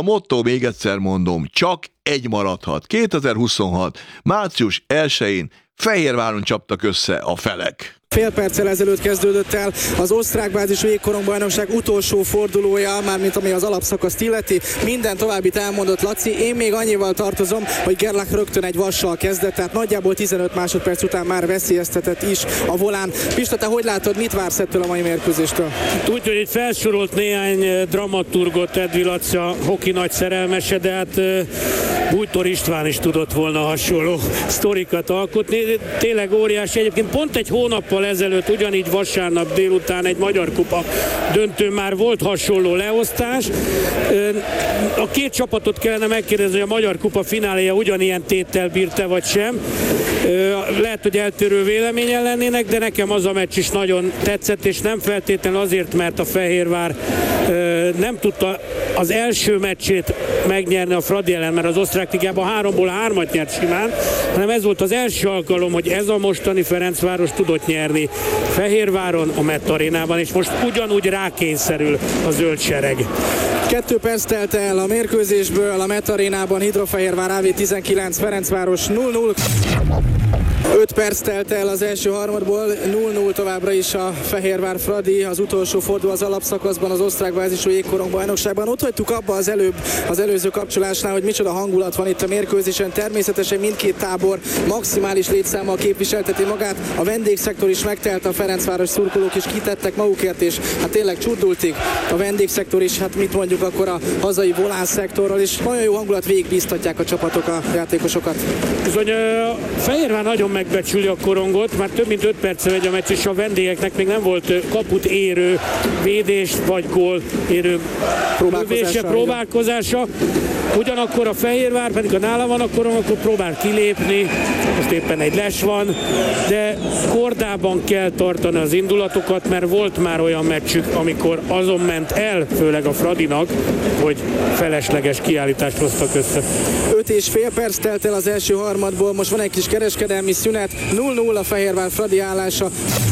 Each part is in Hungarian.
motto, még egyszer mondom, csak egy maradhat. 2026. március 1-én Fehérváron csaptak össze a felek. Fél perccel ezelőtt kezdődött el az osztrák bázisú jégkorongbajnokság utolsó fordulója, mármint ami az alapszakaszt illeti. Minden továbbit elmondott Laci. Én még annyival tartozom, hogy Gerlach rögtön egy vassal kezdett, tehát nagyjából 15 másodperc után már veszélyeztetett is a volán. Pista, te hogy látod, mit vársz ettől a mai mérkőzéstől? Úgy, hogy itt felsorolt néhány dramaturgot Edvi Laci, a hoki nagy szerelmese, de hát Bújtor István is tudott volna hasonló sztorikat alkotni. Tényleg óriási. Egyébként pont egy hónappal ezelőtt, ugyanígy vasárnap délután egy Magyar Kupa döntő már volt hasonló leosztás. A két csapatot kellene megkérdezni, hogy a Magyar Kupa fináléja ugyanilyen téttel bírta vagy sem. Lehet, hogy eltérő véleményen lennének, de nekem az a meccs is nagyon tetszett, és nem feltétlenül azért, mert a Fehérvár nem tudta az első meccsét megnyerni a Fradi ellen, mert az osztrák ligában 3-ból 3-at nyert simán, hanem ez volt az első alkalom, hogy ez a mostani Ferencváros tudott nyerni Fehérváron, a Met Arénában, és most ugyanúgy rákényszerül a zöld sereg. 2 perc telt el a mérkőzésből, a Met Arénában Hidrofehérvár AV19 Ferencváros 0-0. 5 perc telt el az első harmadból, 0-0 továbbra is a Fehérvár Fradi, az utolsó forduló az alapszakaszban, az osztrák bázisú jégkorongbajnokságban. Ott hagytuk abba az előző kapcsolásnál, hogy micsoda hangulat van itt a mérkőzésen. Természetesen mindkét tábor maximális létszámmal képviselteti magát. A vendégszektor is megtelt, a Ferencváros szurkolók is kitettek magukért, és hát tényleg csurdultig a vendégszektor is, hát mit mondjuk akkor a hazai volán szektorral, és nagyon jó hangulat, végigbíztatják a csapatok a játékosokat. Bizony, Fehérvár nagyon megbecsüli a korongot, már több mint 5 perce megy a meccs, és a vendégeknek még nem volt kaput érő védés, vagy gól érő próbálkozása. Ugyanakkor a Fehérvár, pedig ha nála van a korong, akkor próbál kilépni, most éppen egy les van, de kordában kell tartani az indulatokat, mert volt már olyan meccsük, amikor azon ment el, főleg a Fradinak, hogy felesleges kiállítást hoztak össze. 5,5 perc telt el az első harmadból, most van egy kis kereskedelmi szünet, 0-0 a Fehérvár Fradi állása.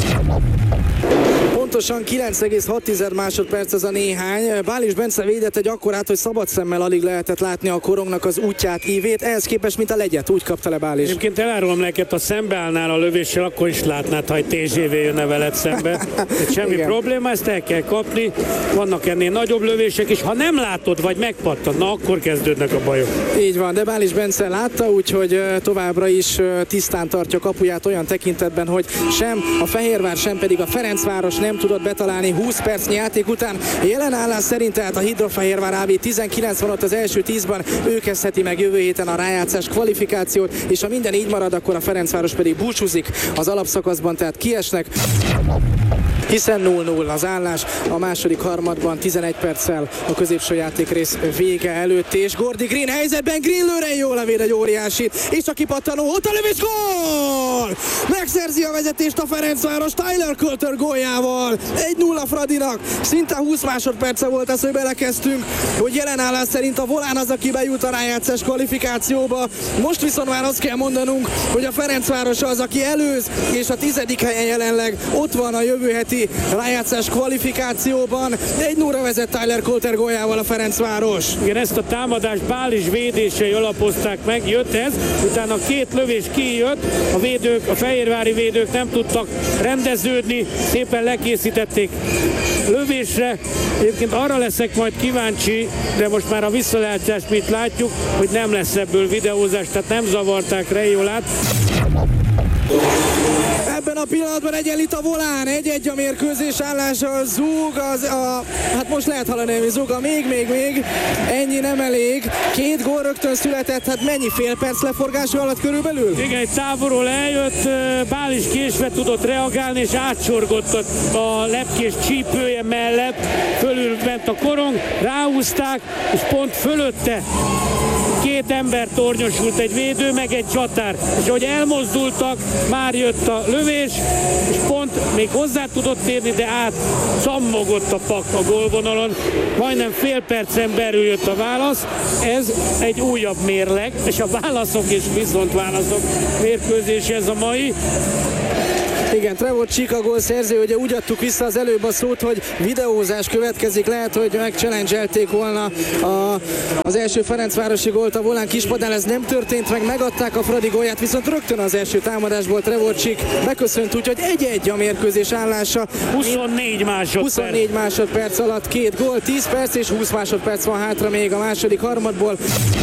Pontosan 9,6 másodperc az a néhány. Bális Bence védett egy akkorát, hogy szabad szemmel alig lehetett látni a korongnak az útját, ívét. Ehhez képest, mint a legyet, úgy kapta le Bális. Egyébként elárulom neked, ha szembeállnál a lövéssel, akkor is látnád, ha egy TGV jönne veled szembe. Semmi probléma, ezt el kell kapni. Vannak ennél nagyobb lövések is. Ha nem látod, vagy megpattan, na akkor kezdődnek a bajok. Így van, de Bális Bence látta, úgyhogy továbbra is tisztán tartja kapuját olyan tekintetben, hogy sem a Fehérvár, sem pedig a Ferencváros nem tudott betalálni 20 percnyi játék után. Jelen állás szerint tehát a Hidrofehérvár AV19 van ott az első 10-ben, ő kezdheti meg jövő héten a rájátszás kvalifikációt, és ha minden így marad, akkor a Ferencváros pedig búcsúzik az alapszakaszban, tehát kiesnek. Hiszen 0-0 az állás a második harmadban 11 perccel a középső játékrész vége előtt, és Gordy Green helyzetben, Green lőre jól levéd egy óriásit, és a kipattanó, ott a lövés, gól! Megszerzi a vezetést a Ferencváros Tyler Coulter góljával, 1-0 Fradinak, szinte 20 másodperce volt az, hogy belekezdtünk, hogy jelen állás szerint a volán az, aki bejut a rájátszás kvalifikációba. Most viszont már azt kell mondanunk, hogy a Ferencváros az, aki előz, és a 10. helyen jelenleg ott van a jövő heti rájátszás kvalifikációban. 1-0-ra vezet Tyler Coulter góljával a Ferencváros. Igen, ezt a támadást Bális védései alapozták meg, jött ez, utána 2 lövés kijött, a védők, a fehérvári védők nem tudtak rendeződni, szépen lekészítették lövésre. Egyébként arra leszek majd kíváncsi, de most már a visszalátszást mit látjuk, hogy nem lesz ebből videózás, tehát nem zavarták Rejolát. Ebben a pillanatban egyenlít a volán, 1-1 a mérkőzés állása, Zug, hát most lehet hallani, hogy Zuga, még, ennyi nem elég, 2 gól rögtön született, hát mennyi, fél perc leforgása alatt körülbelül? Igen, egy távolról eljött, Bális késve tudott reagálni, és átsorgott a lepkés csípője mellett, fölül ment a korong, ráhúzták, és pont fölötte 2 ember tornyosult, egy védő, meg egy csatár. És ahogy elmozdultak, már jött a lövés, és pont még hozzá tudott érni, de át cammogott a pak a gólvonalon. Majdnem fél percen belül jött a válasz. Ez egy újabb mérleg, és a válaszok és viszontválaszok mérkőzés ez a mai. Igen, Trevor Csík a gólszerző, ugye úgy adtuk vissza az előbb a szót, hogy videózás következik, lehet, hogy megchallenge-elték volna az első ferencvárosi gólt a Volán Kispadán, ez nem történt meg, megadták a Fradi gólját, viszont rögtön az első támadásból Trevor Csík beköszönt, úgyhogy 1-1 a mérkőzés állása. 24 másodperc alatt 2 gól, 10 perc és 20 másodperc van hátra még a második harmadból.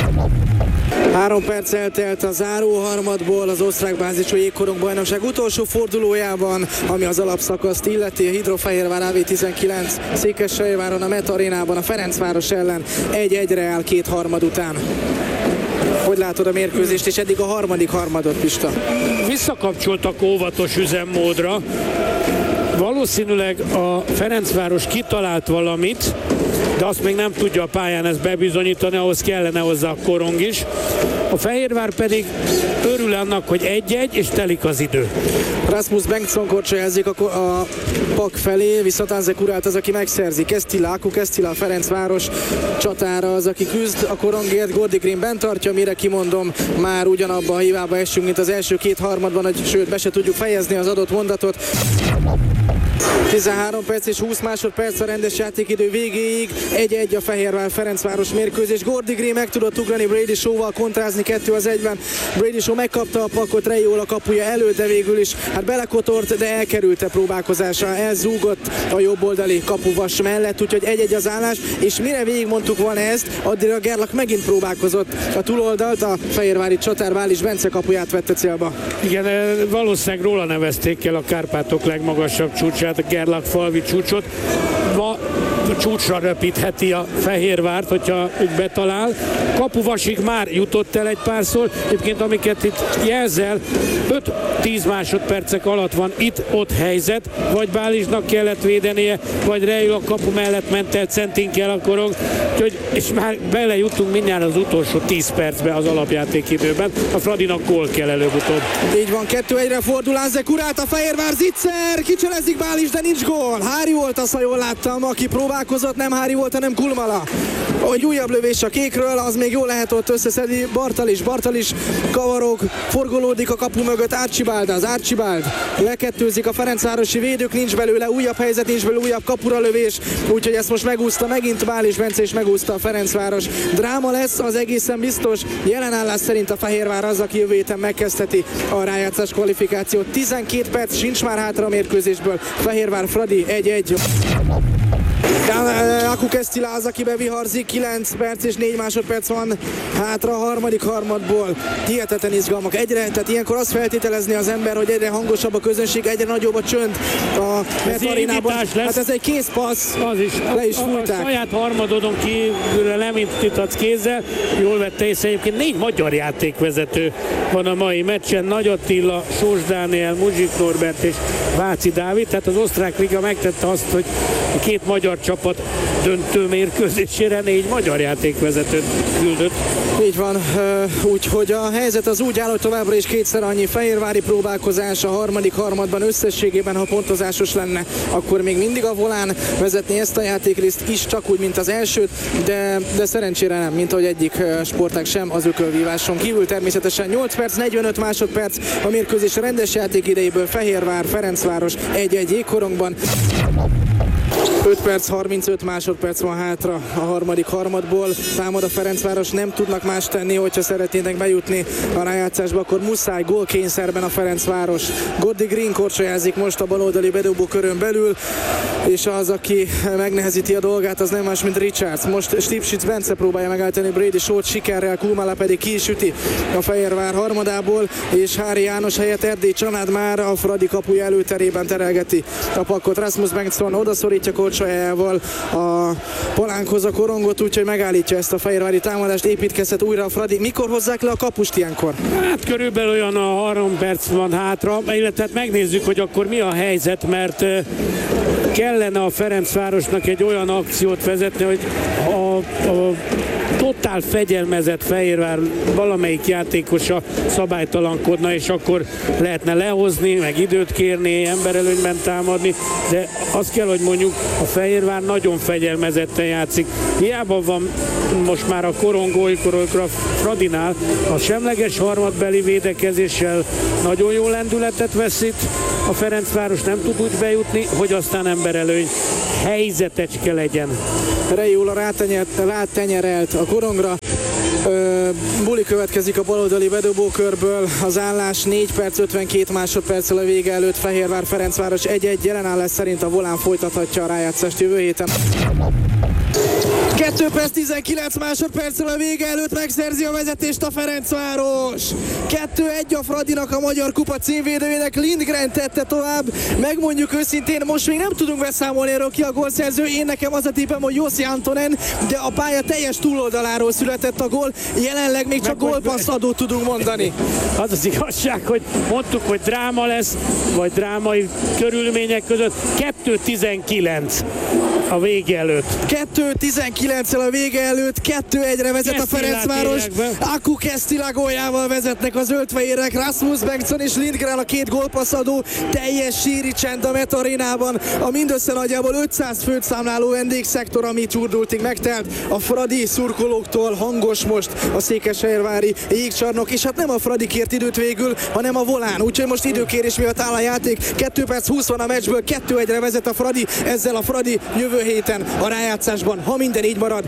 3 perc eltelt a záró harmadból az osztrák bázisú jégkorong bajnokság utolsó fordulójában, ami az alapszakaszt illeti. A Hidrofehérvár AV19 Székesfehérváron a Met Arénában a Ferencváros ellen 1-1-re áll 2 harmad után. Hogy látod a mérkőzést és eddig a harmadik harmadot, Pista? Visszakapcsoltak óvatos üzemmódra. Valószínűleg a Ferencváros kitalált valamit, de azt még nem tudja a pályán ezt bebizonyítani, ahhoz kellene hozzá a korong is. A Fehérvár pedig örül annak, hogy 1-1 és telik az idő. Rasmus Bengtsson korcsolyozik a pak felé, viszont Anze Kurát az, aki megszerzi. Aku Kesztila a Ferencváros csatára az, aki küzd a korongért. Gordy Green bent tartja, mire kimondom, már ugyanabba a hívába esünk, mint az első 2 harmadban, hogy sőt, be se tudjuk fejezni az adott mondatot. 13 perc és 20 másodperc a rendes játékidő végéig. 1-1 a Fehérvár-Ferencváros mérkőzés. Gordy Green meg tudott ugrani Brady Shaw-val, kontrázni 2-1-ben. Brady Shaw megkapta a pakot Reijól a kapuja előtt, de végül is belekotort, de elkerülte próbálkozása. Elzúgott a jobboldali kapuvas mellett, úgyhogy 1-1 az állás, és mire végigmondtuk volna ezt, addigra Gerlach megint próbálkozott a túloldalt, a fehérvári csatár Bális Bence kapuját vette célba. Igen, valószínűleg róla nevezték el a Kárpátok legmagasabb csúcsát, a Gerlach falvi csúcsot. Ma csúcsra röpítheti a Fehérvárt, hogyha úgy betalál. Kapuvasig már jutott el egy párszor, egyébként amiket itt jelzel, 5-10 másodpercek alatt van itt-ott helyzet, vagy Bálisnak kellett védenie, vagy Reijó a kapu mellett ment el centinkel a korong, és már belejutunk mindjárt az utolsó 10 percbe az alapjátékidőben. A Fradinak gól kell előbb-utóbb. Így van, 2-1-re fordul Anze Kurát, a Fehérvár zicser, kicselezik Bális, de nincs gól. Hári volt az, ha jól láttam, aki próbálkozott, nem Hári volt, hanem Kulmala. Egy újabb lövés a kékről, az még jól lehet ott összeszedni. Bartalis kavarog, forgolódik a kapu mögött, Archibald lekettőzik a ferencvárosi védők, nincs belőle újabb helyzet, nincs belőle újabb kapura lövés, úgyhogy ezt most megúszta megint Bális Bence, és megúszta a Ferencváros. Dráma lesz, az egészen biztos. Jelen állás szerint a Fehérvár az, aki jövő héten megkezdheti a rájátszás kvalifikációt. 12 perc sincs már hátra a mérkőzésből. Fehérvár Fradi 1-1. Aku Kesztila az, aki beviharzik, 9 perc és 4 másodperc van hátra a harmadik harmadból. Hihetetlen izgalmak egyre, tehát ilyenkor azt feltételezni az ember, hogy egyre hangosabb a közönség, egyre nagyobb a csönd a Met Arénában. Hát ez egy kézpassz, az is. Le is fújták. A saját harmadodon kívülre nem indítatsz kézzel, jól vette észre, egyébként 4 magyar játékvezető van a mai meccsen, Nagy Attila, Sós Dániel, Muzsik Norbert és Váci Dávid, tehát az osztrák liga megtette azt, hogy 2 magyar csapat döntő mérkőzésére 4 magyar játékvezetőt küldött. Így van, úgyhogy a helyzet az úgy áll, hogy továbbra is 2-szer annyi fehérvári próbálkozás a harmadik harmadban összességében, ha pontozásos lenne, akkor még mindig a Volán vezetni ezt a játékrészt is, csak úgy, mint az elsőt, de szerencsére nem, mint ahogy egyik sportág sem az ökölvíváson kívül. Természetesen 8 perc, 45 másodperc a mérkőzés rendes játék idejéből. Fehérvár, Ferencváros 1-1 jégkorongban. 5 perc, 35 másodperc van hátra a harmadik harmadból. Támad a Ferencváros, nem tudnak más tenni, hogyha szeretnének bejutni a rájátszásba, akkor muszáj gólkényszerben a Ferencváros. Gordy Green korcsolyázik most a baloldali bedobó körön belül, és az, aki megnehezíti a dolgát, az nem más, mint Richards. Most Stipschitz Bence próbálja megállítani Brady Shaw-t sikerrel, Kulmala pedig ki is üti a Fehérvár harmadából, és Hári János helyett Erdély Csanád már a Fradi kapuja előterében terelgeti a pakkot. Rasmus Bengtsson odaszorítja korcsolyával a palánkhoz a korongot, úgyhogy megállítja ezt a fehérvári támadást, építkezhet újra a Fradi. Mikor hozzák le a kapust ilyenkor? Hát körülbelül olyan a 3 perc van hátra, illetve megnézzük, hogy akkor mi a helyzet, mert kellene a Ferencvárosnak egy olyan akciót vezetni, hogy a totál fegyelmezett Fehérvár valamelyik játékosa szabálytalankodna, és akkor lehetne lehozni, meg időt kérni, emberelőnyben támadni, de azt kell, hogy mondjuk a Fehérvár nagyon fegyelmezetten játszik. Hiába van most már a korongolykor a Fradinál, a semleges harmadbeli védekezéssel nagyon jó lendületet veszít a Ferencváros nem tud úgy bejutni, hogy aztán emberelőny helyzetecske legyen. Rejóla rátenyerelt a korongra. Buli következik a baloldali bedobókörből, az állás 4 perc 52 másodperccel a vége előtt, Fehérvár Ferencváros 1-1, jelen állás szerint a Volán folytathatja a rájátszást jövő héten. 2 perc 19 másodperccel a vége előtt megszerzi a vezetést a Ferencváros. 2-1 a Fradinak, a Magyar Kupa címvédőjének, Lindgren tette tovább. Megmondjuk őszintén, most még nem tudunk beszámolni erről, ki a gólszerző. Én nekem az a tippem, hogy Jussi Antonen, de a pálya teljes túloldaláról született a gól. Jelenleg még csak gólpasszadót tudunk mondani. Az az igazság, hogy mondtuk, hogy dráma lesz, vagy drámai körülmények között. 2-19 a vége előtt. 2-19-el a vége előtt, 2-1-re vezet a Ferencváros. Aku Kesztila góljával vezetnek a zöldfehérek. Rasmus Bengtsson és Lindgren a két gólpasszadó. Teljes síri csend a Met Arénában. A mindössze nagyjából 500 főt számláló vendégszektor, ami csurdultig megtelt. A Fradi szurkolóktól hangos most a székesfehérvári jégcsarnok, és hát nem a Fradi kért időt végül, hanem a Volán. Úgyhogy most időkérés miatt áll a játék. 2 perc 20 van a meccsből, 2-1-re vezet a Fradi. Ezzel a Fradi jövő héten a rájátszásban, ha minden így marad.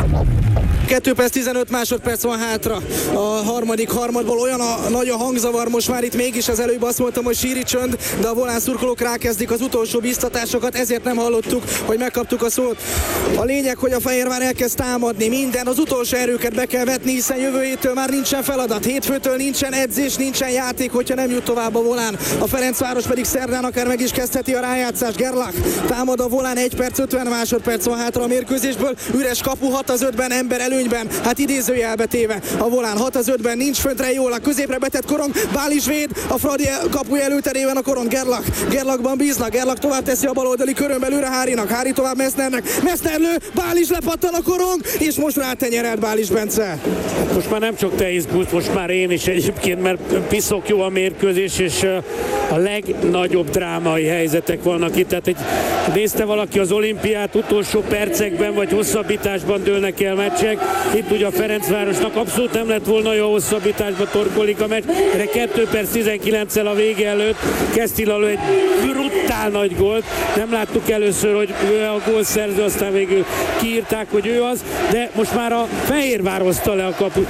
2 perc 15 másodperc van hátra a harmadik harmadból. Olyan nagy a hangzavar most már itt, mégis az előbb azt mondtam, hogy síri csönd, de a Volán szurkolók rákezdik az utolsó biztatásokat, ezért nem hallottuk, hogy megkaptuk a szót. A lényeg, hogy a Fehérvár elkezd támadni, minden, az utolsó erőket be kell vetni, hiszen jövő héttől már nincsen feladat, hétfőtől nincsen edzés, nincsen játék, hogyha nem jut tovább a Volán. A Ferencváros pedig szerdán akár meg is kezdheti a rájátszást. Gerlach támad a Volán, 1 perc 50 másodperc van hátra a mérkőzésből, üres kapu, 6-5-ben, ember előnyben, hát idézőjelbe téve a Volán, 6-5-ben, nincs fönt Rejóla, középre betett Korong, Bális véd, a Fradi kapuja előterében a Korong, Gerlachban bíznak, Gerlach tovább teszi a baloldali körön belőle Hárinak, Hári tovább Messnernek, Messner lő, Bális lepattan a Korong, és most rátenyerelt Bális Bence. Most már nem csak te izgulsz, most már én is egyébként, mert piszok jó a mérkőzés, és a legnagyobb drámai helyzetek vannak itt. Tehát nézte valaki az olimpiát, utolsó percekben vagy hosszabbításban dőlnek el meccsek. Itt ugye a Ferencvárosnak abszolút nem lett volna jó, hosszabbításba torkolik a meccs, de 2 perc 19-el a vége előtt Kesztila lő egy brutál nagy gólt. Nem láttuk először, hogy ő a gólszerző, aztán végül kiírták, hogy ő az, de most már a Fehérvár hozta le a kaput.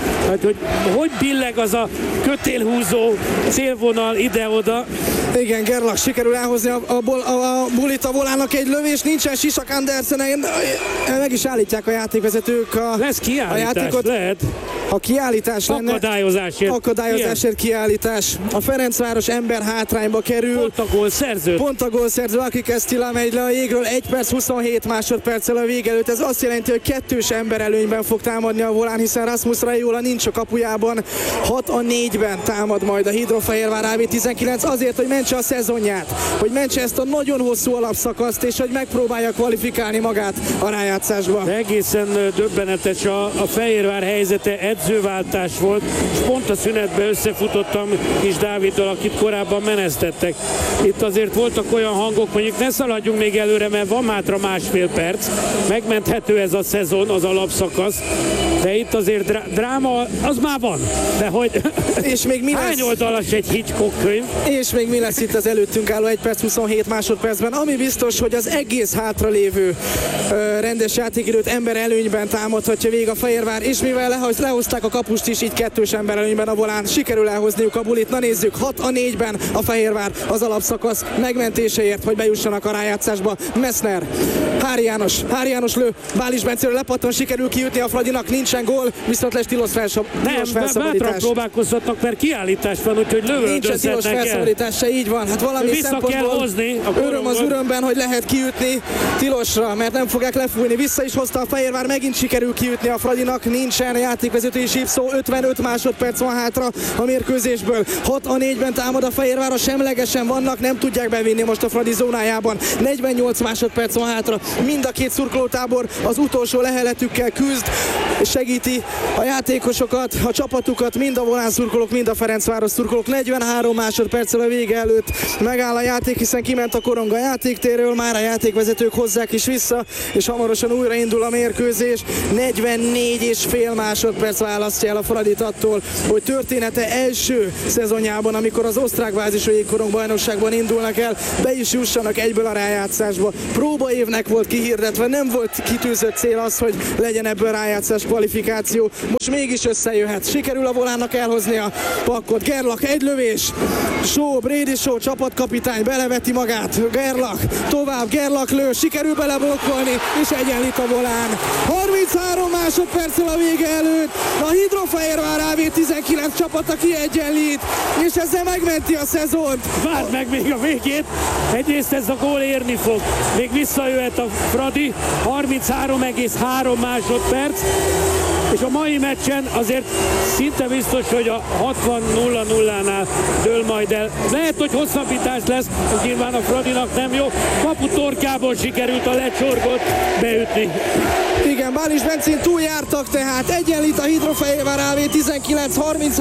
Hogy billeg az a kötélhúzó célvonal ide-oda. Igen, Gerlach sikerül elhozni a bulit a Volánnak, egy lövés, nincsen Sisak Andersen, meg is állítják a játékvezetők lesz kiállítás, a játékot. Lehet. Ha kiállítás lenne, akadályozásért kiállítás. A Ferencváros ember hátrányba kerül. Pont a gólszerző, aki Kesztila megy le a jégről, 1 perc 27 másodperccel a vége előtt. Ez azt jelenti, hogy 2-s ember előnyben fog támadni a Volán, hiszen Rasmus Rejóla nincs a kapujában. 6-4-ben támad majd a Hidrofehérvár AB19 azért, hogy mentse a szezonját, hogy mentse ezt a nagyon hosszú alapszakaszt, és hogy megpróbálja kvalifikálni magát a rájátszásba. De egészen döbbenetes a Fehérvár helyzete, edzőváltás volt, és pont a szünetben összefutottam kis Dáviddal, akit korábban menesztettek. Itt azért voltak olyan hangok, mondjuk ne szaladjunk még előre, mert van hátra másfél perc, megmenthető ez a szezon, az alapszakasz, de itt azért dráma, az már van, de hogy és még mi hány oldalas egy Hitchcock könyv? És még mi lesz itt az előttünk álló 1 perc 27 másodpercben, ami biztos, hogy az egész hátralévő rendes játékidőt ember előnyben támadhatja végig a Fehérvár, és mivel lehozták a kapust is, így 2-s ember előnyben a Volán, sikerül elhozniuk a bulit. Na nézzük, 6-4-ben a Fehérvár az alapszakasz megmentéséért, hogy bejussanak a rájátszásba. Messner, Hári János lő, Bális Bencéről lepattan, sikerül kijutni a Fradinak, nincsen gól, viszont lesz tilos felszabadítás. Bátran próbálkozhatnak, mert kiállítás van, úgyhogy nincsen tilos felszabadítás se, így van. Hát valami szempontból öröm az örömben, hogy lehet kijutni tilosra, mert nem fogják lefújni. Vissza is hozta a Fehérvár, megint sikerül kijutni a Fradinak, nincsen játékvezetői sípszó, 55 másodperc van hátra a mérkőzésből. 6-4-ben támad a Fehérvár, a semlegesen vannak, nem tudják bevinni most a Fradi zónájában. 48 másodperc van hátra, mind a két szurkolótábor az utolsó leheletükkel küzd, és segíti a játékosokat, a csapatukat, mind a Volán szurkolók, mind a Ferencváros szurkolók. 43 másodperccel a vége előtt megáll a játék, hiszen kiment a Korong a játéktérről, már a játékvezetők hozzák is vissza, és hamarosan újra indul a mérkőzés. 44,5 másodperc választja el a Fradit attól, hogy története első szezonjában, amikor az osztrák bázisú jégkorong bajnokságban indulnak el, be is jussanak egyből a rájátszásba. Próbaévnek volt kihirdetve, nem volt kitűzött cél az, hogy legyen ebből rájátszás kvalifikáció. Most mégis összejöhet. Sikerül a Volánnak elhozni a pakkot. Gerlach egy lövés. Brady Shaw csapatkapitány beleveti magát. Gerlach tovább, Gerlach lő, sikerül beleblokkolni, és egyenlít a Volán. 33 másodperccel a vége előtt a Hidrofehérvár AV19 csapata kiegyenlít, és ezzel megmenti a szezont. Várd meg még a végét, egyrészt ez a gól érni fog, még visszajöhet a Fradi, 33,3 másodperc, és a mai meccsen azért szinte biztos, hogy a 60-0-0-nál dől majd el. Lehet, hogy hosszabbítás lesz, ez nyilván a Fradinak nem jó. Kapu torkából sikerült a lecsorgott beütni. Igen, Bális Bencén túljártak, tehát egyenlít a Hidrofehérvár AV19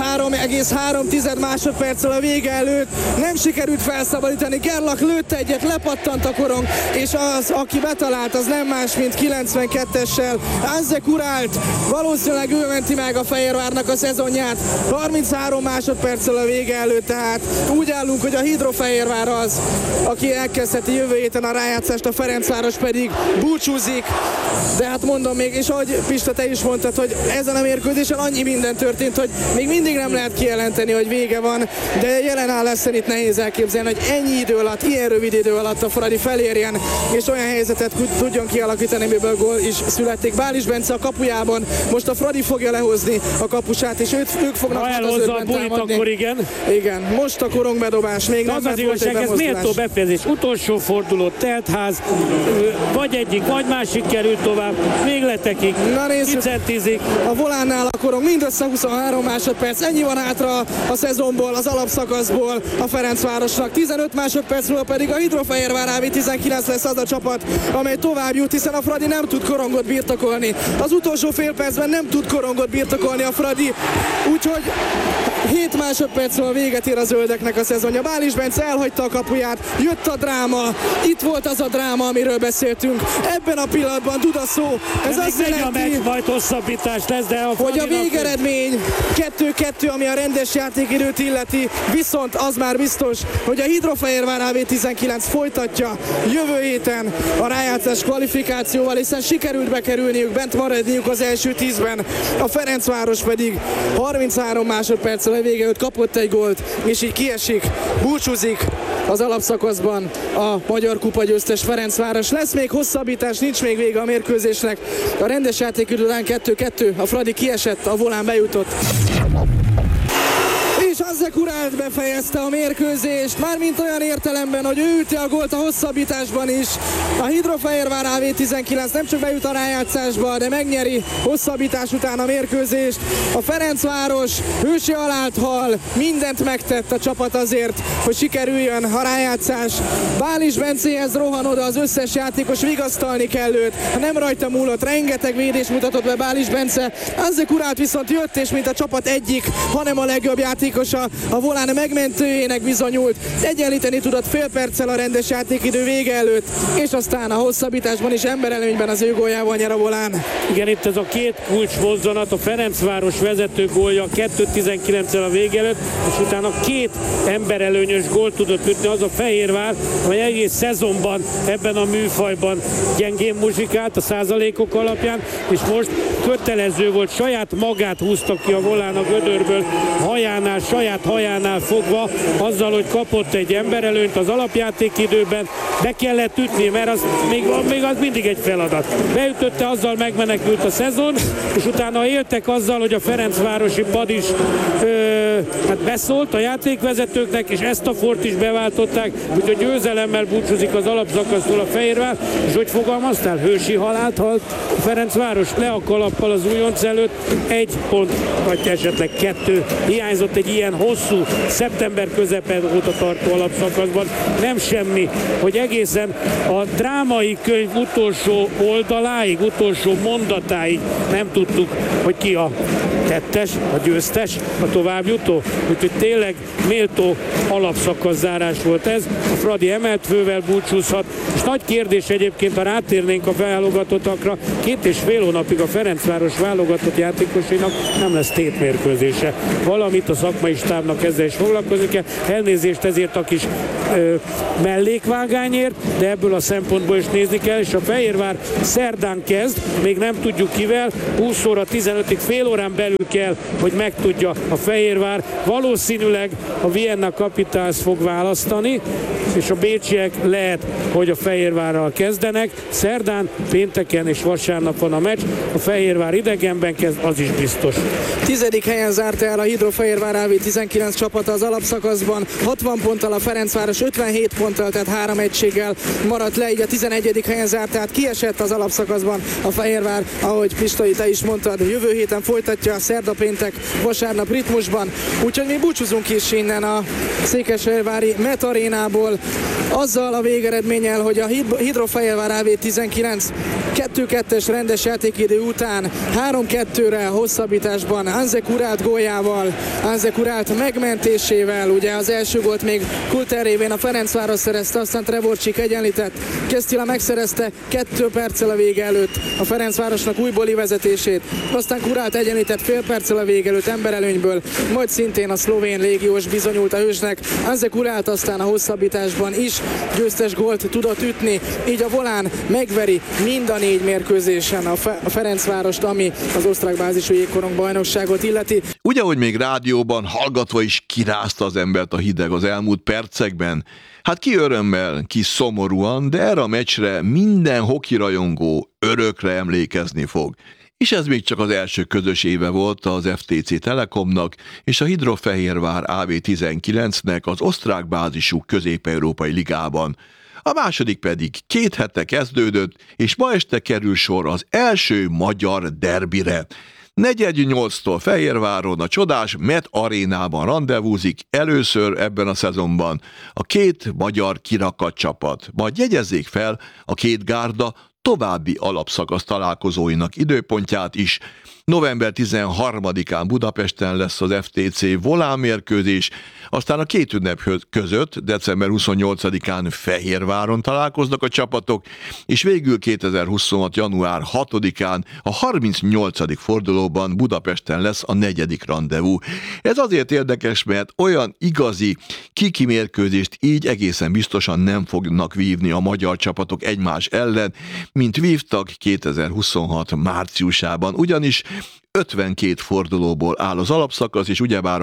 33,3 másodperccel a vége előtt. Nem sikerült felszabadítani, Gerlach lőtt egyet, lepattant a korong, és az, aki betalált, az nem más, mint 92-essel. Anze Kurált, valószínűleg ő menti meg a Fehérvárnak a szezonját. 33 másodperccel a vége előtt, tehát úgy állunk, hogy a Hidrofehérvár az, aki elkezdheti jövő héten a rájátszást, a Ferencváros pedig búcsúzik. De hát mondom még, és ahogy Pista, te is mondtad, hogy ezen a mérkőzésen annyi minden történt, hogy még mindig nem lehet kijelenteni, hogy vége van, de jelen állásán itt nehéz elképzelni, hogy ennyi idő alatt, ilyen rövid idő alatt a Fradi felérjen, és olyan helyzetet tudjon kialakítani, amiből gól is születik. Bális Bence a kapujában, most a Fradi fogja lehozni a kapusát, és ők fognak ha elhozza a bulit, akkor igen. Igen, most a korongbedobás, még nem az igazság, ez méltó befejezés. Utolsó forduló, teltház, vagy egyik, vagy másik került tovább, végletekig, kicentizik. A Volánnál a korong mindössze 23 másodperc, ennyi van hátra a szezonból, az alapszakaszból a Ferencvárosnak. 15 másodperc múlva pedig a Hidrofehérvár AV19 lesz az a csapat, amely tovább jut, hiszen a Fradi nem tud korongot birtokolni. Az utolsó fél percben nem tud korongot birtokolni a Fradi, úgyhogy 7 másodperccel véget ér a zöldeknek a szezonja. Bális Bence elhagyta a kapuját, jött a dráma, itt volt az a dráma, amiről beszéltünk. Ebben a pillanatban Duda szó, ez azt jelenti, majd hosszabbítás lesz, de hogy a végeredmény 2-2, ami a rendes játékidőt illeti, viszont az már biztos, hogy a Hidrofehérvár AV19 folytatja jövő héten a rájátszás kvalifikációval, hiszen sikerült bekerülniük, bent maradniuk az első 10-ben. A Ferencváros pedig 33 másodperccel a vége előtt kapott egy gólt, és így kiesik, búcsúzik az alapszakaszban a Magyar Kupa győztes Ferencváros. Lesz még hosszabbítás, nincs még vége a mérkőzésnek. A rendes játékidő után 2-2, a Fradi kiesett, a Volán bejutott. És Anze Kurált befejezte a mérkőzést, mármint olyan értelemben, hogy ő üti a gólt a hosszabbításban is. A Hidrofehérvár AV19 nem csak bejut a rájátszásba, de megnyeri hosszabbítás után a mérkőzést. A Ferencváros hősi halált hal, mindent megtett a csapat azért, hogy sikerüljön a rájátszás. Bális Bencéhez rohan oda az összes játékos, vigasztalni kell őt. Nem rajta múlott, rengeteg védés mutatott be Bális Bence. Anze Kurált viszont jött, és mint a csapat egyik, hanem a legjobb játékosa, a Volán megmentőjének bizonyult. Egyenlíteni tudott fél perccel a rendes játékidő vége előtt, és aztán a hosszabbításban is emberelőnyben az ő góljával nyer a Volán. Igen, itt ez a két kulcs mozzanat, a Ferencváros vezető gólja 2:19-el a vége előtt, és utána két emberelőnyös gólt tudott ütni az a Fehérvár, amely egész szezonban ebben a műfajban gyengén muzsikált a százalékok alapján, és most kötelező volt, saját magát húzta ki a Volán a gödörből, saját hajánál fogva, azzal, hogy kapott egy emberelőnyt az alapjátékidőben, be kellett ütni, mert az még az mindig egy feladat. Beütötte, azzal megmenekült a szezon, és utána éltek azzal, hogy a ferencvárosi pad is hát beszólt a játékvezetőknek, és ezt a fort is beváltották, úgyhogy győzelemmel búcsúzik az alapszakasztól a Fehérvár, és hogy fogalmaztál, hősi halált halt a Ferencváros le a kalappal az újonc előtt, 1 pont, vagy esetleg 2 hiányzott egy ilyen hosszú, szeptember közepe óta tartó alapszakaszban. Nem semmi, hogy egészen a drámai könyv utolsó oldaláig, utolsó mondatáig nem tudtuk, hogy ki a tettes, a győztes, a továbbjutó. Úgyhogy tényleg méltó alapszakasz zárás volt ez. A Fradi emelt fővel búcsúzhat, és nagy kérdés egyébként, ha rátérnénk a válogatottakra, 2,5 hónapig a Ferencváros válogatott játékosainak nem lesz tétmérkőzése. Valamit a szakmai stábnak ezzel is foglalkozni kell. Elnézést ezért a kis mellékvágányért, de ebből a szempontból is nézni kell, és a Fehérvár szerdán kezd, még nem tudjuk kivel, 20 óra 15-ig fél órán belül kell, hogy megtudja a Fehérvár. Valószínűleg a Vienna Capitals fog választani, és a bécsiek lehet, hogy a Fehérvárral kezdenek. Szerdán, pénteken és vasárnap van a meccs. A Fehérvár idegenben kezd, az is biztos. 10. helyen zárta el a Hidrofehérvár AV19 csapata az alapszakaszban, 60 ponttal, a Ferencváros 57 ponttal, tehát 3 egységgel maradt le, így a 11. helyen zárt, tehát kiesett az alapszakaszban a Fehérvár, ahogy Pistai, te is mondtad, jövő héten folytatja a szerda, péntek, vasárnap ritmusban, úgyhogy mi búcsúzunk is innen a székesfehérvári Met Arénából, azzal a végeredménnyel, hogy a Hidrofehérvár AV19 2-2-es rendes játékidő után 3-2-re hosszabbításban Anze Kurált góljával, Anze Kurált megmentésével, ugye az első gólt még Kulter révén a Ferencváros szerezte, aztán Trevorcsik egyenlített, Kesztila megszerezte 2 perccel a vége előtt a Ferencvárosnak újbóli vezetését, aztán Kurált egyenlített fél perccel a vége előtt emberelőnyből, majd szintén a szlovén légiós bizonyult a hősnek, Anze Kurált aztán a hosszabbításban is győztes gólt tudott ütni, így a volán megveri mind a 4 mérkőzésen a Ferencvárost, ami az osztrák bázisú jégkorong bajnokságot illeti. Ugye, hogy még rádióban hallgatva is kirázta az embert a hideg az elmúlt percekben? Hát ki örömmel, ki szomorúan, de erre a meccsre minden hokirajongó örökre emlékezni fog. És ez még csak az első közös éve volt az FTC Telekomnak és a Hidrofehérvár AV19-nek az osztrák bázisú közép-európai ligában. A második pedig 2 hete kezdődött, és ma este kerül sor az első magyar derbire. 4:08-tól Fehérváron a csodás Met Arénában randevúzik először ebben a szezonban a 2 magyar kirakat csapat. Majd jegyezzék fel a 2 gárda további alapszakasz találkozóinak időpontját is. November 13-án Budapesten lesz az FTC volán mérkőzés, aztán a 2 ünnep között, december 28-án Fehérváron találkoznak a csapatok, és végül 2026. január 6-án a 38. fordulóban Budapesten lesz a 4. randevú. Ez azért érdekes, mert olyan igazi kiki mérkőzést így egészen biztosan nem fognak vívni a magyar csapatok egymás ellen, mint vívtak 2026 márciusában, ugyanis 52 fordulóból áll az alapszakasz, és ugyebár a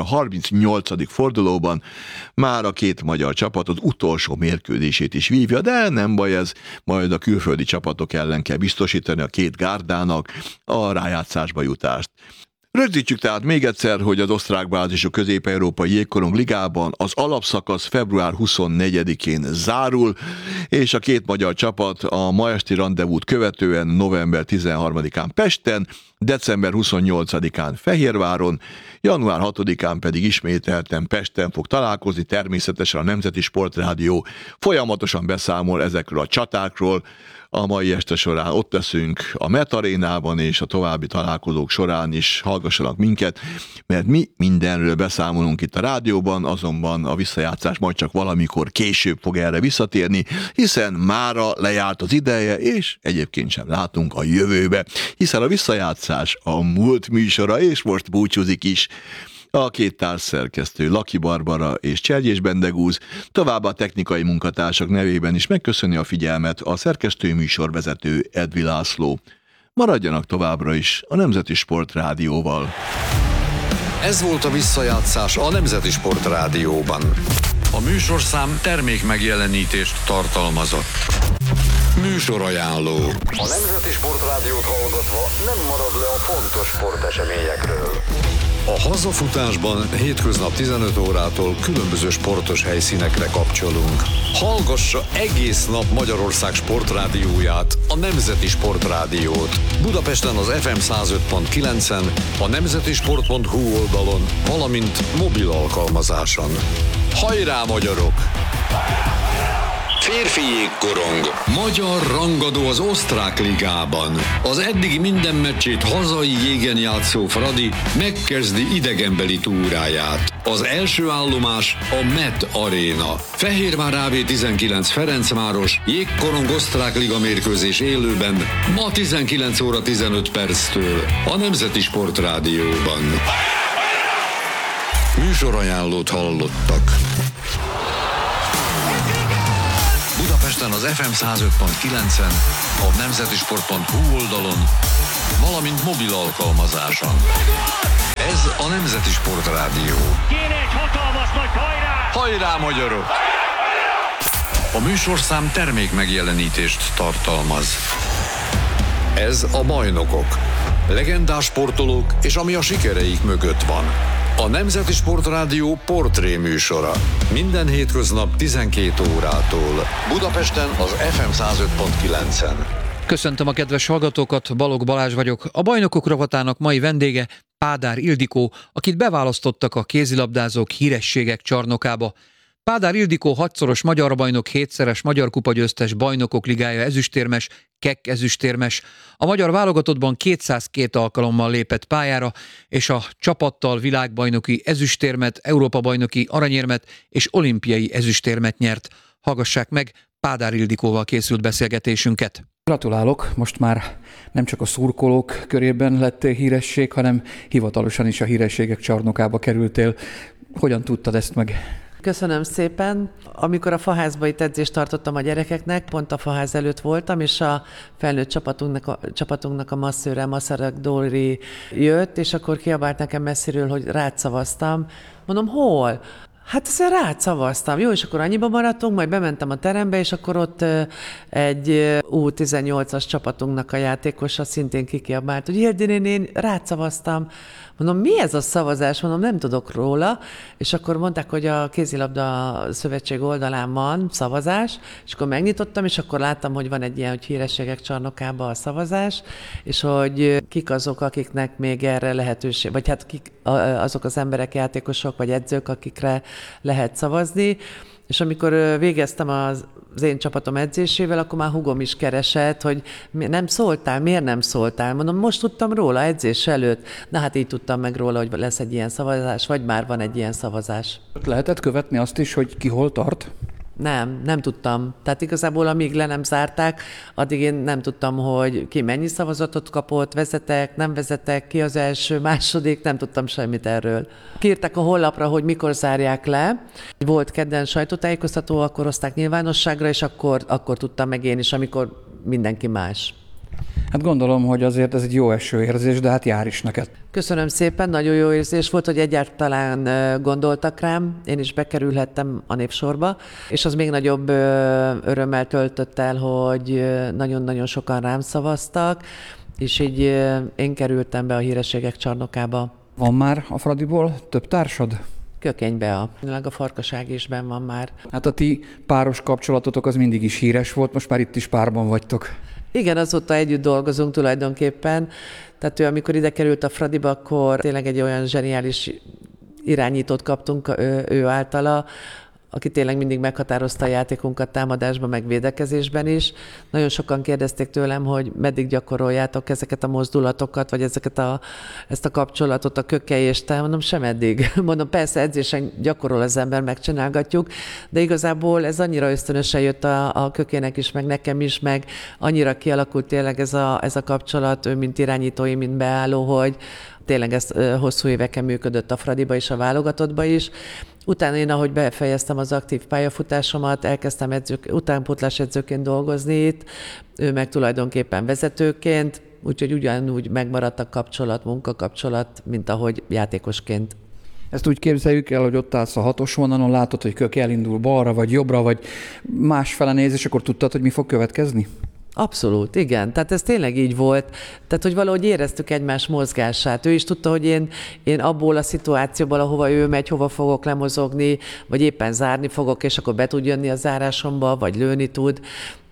38. fordulóban már a 2 magyar csapat az utolsó mérkőzését is vívja, de nem baj ez, majd a külföldi csapatok ellen kell biztosítani a 2 gárdának a rájátszásba jutást. Rögzítsük tehát még egyszer, hogy az osztrák bázisú közép-európai jégkorong ligában az alapszakasz február 24-én zárul, és a 2 magyar csapat a ma esti randevút követően november 13-án Pesten, december 28-án Fehérváron, január 6-án pedig ismételten Pesten fog találkozni, természetesen a Nemzeti Sportrádió folyamatosan beszámol ezekről a csatákról. A mai este során ott leszünk a Met Arénában, és a további találkozók során is hallgassanak minket, mert mi mindenről beszámolunk itt a rádióban, azonban a visszajátszás majd csak valamikor később fog erre visszatérni, hiszen mára lejárt az ideje, és egyébként sem látunk a jövőbe, hiszen a visszajátszás a múlt műsora, és most búcsúzik is a 2 társszerkesztő, Laki Barbara és Csergyés Bendegúz, továbbá a technikai munkatársak nevében is megköszöni a figyelmet a szerkesztő műsorvezető Edvi László. Maradjanak továbbra is a Nemzeti Sportrádióval. Ez volt a visszajátszás a Nemzeti Sportrádióban. A műsorszám termék megjelenítést tartalmazott. Műsorajánló. A Nemzeti Sportrádiót hallgatva nem marad le a fontos sporteseményekről. A hazafutásban hétköznap 15 órától különböző sportos helyszínekre kapcsolunk. Hallgassa egész nap Magyarország sportrádióját, a Nemzeti Sportrádiót. Budapesten az FM 105.9-en, a nemzetisport.hu oldalon, valamint mobil alkalmazáson. Hajrá, magyarok! Férfi jégkorong. Magyar rangadó az osztrák ligában. Az eddigi minden meccsét hazai jégen játszó Fradi megkezdi idegenbeli túráját. Az első állomás a Met Arena. Fehérvár AV19 Ferencváros jégkorong osztrák liga mérkőzés élőben ma 19 óra 15 perctől a Nemzeti Sport Rádióban. Műsorajánlót hallottak. Budapesten az FM 105.9-en, a nemzetisport.hu oldalon, valamint mobil alkalmazáson. Ez a Nemzeti Sport Rádió. Kéne egy hatalmas nagy hajrá! Hajrá, magyarok! A műsorszám termék megjelenítést tartalmaz. Ez a Bajnokok. Legendás sportolók és ami a sikereik mögött van. A Nemzeti Sport Rádió portré műsora. Minden hétköznap 12 órától. Budapesten az FM 105.9-en. Köszöntöm a kedves hallgatókat, Balogh Balázs vagyok. A Bajnokok rovatának mai vendége Pádár Ildikó, akit beválasztottak a kézilabdázók hírességek csarnokába. Pádár Ildikó 6-szoros magyar bajnok, 7-szeres magyar kupagyőztes, Bajnokok ligája ezüstérmes, KEK ezüstérmes. A magyar válogatottban 202 alkalommal lépett pályára, és a csapattal világbajnoki ezüstérmet, Európa-bajnoki aranyérmet és olimpiai ezüstérmet nyert. Hallgassák meg Pádár Ildikóval készült beszélgetésünket. Gratulálok, most már nem csak a szurkolók körében lettél híresség, hanem hivatalosan is a hírességek csarnokába kerültél. Hogyan tudtad ezt meg? Köszönöm szépen. Amikor a Faházba itt edzést tartottam a gyerekeknek, pont a Faház előtt voltam, és a felnőtt csapatunknak a masszőre, Masaryk Dóri jött, és akkor kiabált nekem messziről, hogy rád szavaztam. Mondom, hol? Hát ezzel rád szavaztam. Jó, és akkor annyiba maradtunk, majd bementem a terembe, és akkor ott egy U18-as csapatunknak a játékosa szintén kikiabált, hogy Hildi néni, én rád szavaztam. Mondom, mi ez a szavazás? Mondom, nem tudok róla. És akkor mondták, hogy a kézilabda szövetség oldalán van szavazás, és akkor megnyitottam, és akkor láttam, hogy van egy ilyen, hogy hírességek csarnokában a szavazás, és hogy kik azok, akiknek még erre lehetőség, vagy hát kik azok az emberek, játékosok, vagy edzők, akikre lehet szavazni. És amikor végeztem az én csapatom edzésével, akkor már húgom is keresett, hogy nem szóltál, miért nem szóltál? Mondom, most tudtam róla edzés előtt. Na hát így tudtam meg róla, hogy lesz egy ilyen szavazás, vagy már van egy ilyen szavazás. Lehetett követni azt is, hogy ki hol tart? Nem tudtam. Tehát igazából amíg le nem zárták, addig én nem tudtam, hogy ki mennyi szavazatot kapott, vezetek, nem vezetek, ki az első, második, nem tudtam semmit erről. Kiírták a honlapra, hogy mikor zárják le. Volt kedden sajtótájékoztató, akkor hozták nyilvánosságra, és akkor tudtam meg én is, amikor mindenki más. Hát gondolom, hogy azért ez egy jó esőérzés, de hát jár is neked. Köszönöm szépen, nagyon jó érzés volt, hogy egyáltalán gondoltak rám, én is bekerülhettem a névsorba, és az még nagyobb örömmel töltött el, hogy nagyon-nagyon sokan rám szavaztak, és így én kerültem be a hírességek csarnokába. Van már a Fradiból több társad? Kökénybe a Farkas Ágisben van már. Hát a ti páros kapcsolatotok az mindig is híres volt, most már itt is párban vagytok. Igen, azóta együtt dolgozunk tulajdonképpen. Tehát ő, amikor ide került a Fradiba, akkor tényleg egy olyan zseniális irányítót kaptunk ő általa, aki tényleg mindig meghatározta a játékunkat támadásban, meg védekezésben is. Nagyon sokan kérdezték tőlem, hogy meddig gyakoroljátok ezeket a mozdulatokat, vagy ezt a kapcsolatot a Kökely és te. Mondom, sem eddig. Mondom, persze edzésen gyakorol az ember, megcsinálgatjuk, de igazából ez annyira ösztönösen jött a Kökének is, meg nekem is, meg annyira kialakult tényleg ez a kapcsolat, ő mint irányítói, mint beálló, hogy tényleg ez hosszú éveken működött a Fradiba és a válogatottba is. Utána én, ahogy befejeztem az aktív pályafutásomat, elkezdtem utánpótlás edzőként dolgozni itt, ő meg tulajdonképpen vezetőként, úgyhogy ugyanúgy megmaradt a munkakapcsolat, mint ahogy játékosként. Ezt úgy képzeljük el, hogy ott állsz a 6-os vonalon, látod, hogy Kök elindul balra, vagy jobbra, vagy másfele néz, és akkor tudtad, hogy mi fog következni? Abszolút, igen. Tehát ez tényleg így volt. Tehát, hogy valahogy éreztük egymás mozgását. Ő is tudta, hogy én abból a szituációból, ahova ő megy, hova fogok lemozogni, vagy éppen zárni fogok, és akkor be tud jönni a zárásomba, vagy lőni tud.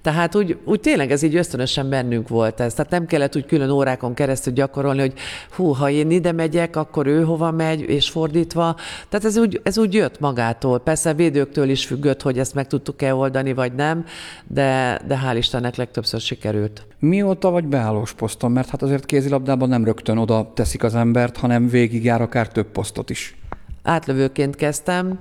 Tehát úgy tényleg ez így ösztönösen bennünk volt ez. Tehát nem kellett úgy külön órákon keresztül gyakorolni, hogy ha én ide megyek, akkor ő hova megy, és fordítva. Tehát ez úgy jött magától. Persze védőktől is függött, hogy ezt meg tudtuk-e oldani, vagy nem, de hál' Istennek legtöbbször sikerült. Mióta vagy beállós poszton? Mert hát azért kézilabdában nem rögtön oda teszik az embert, hanem végigjár akár több posztot is. Átlövőként kezdtem,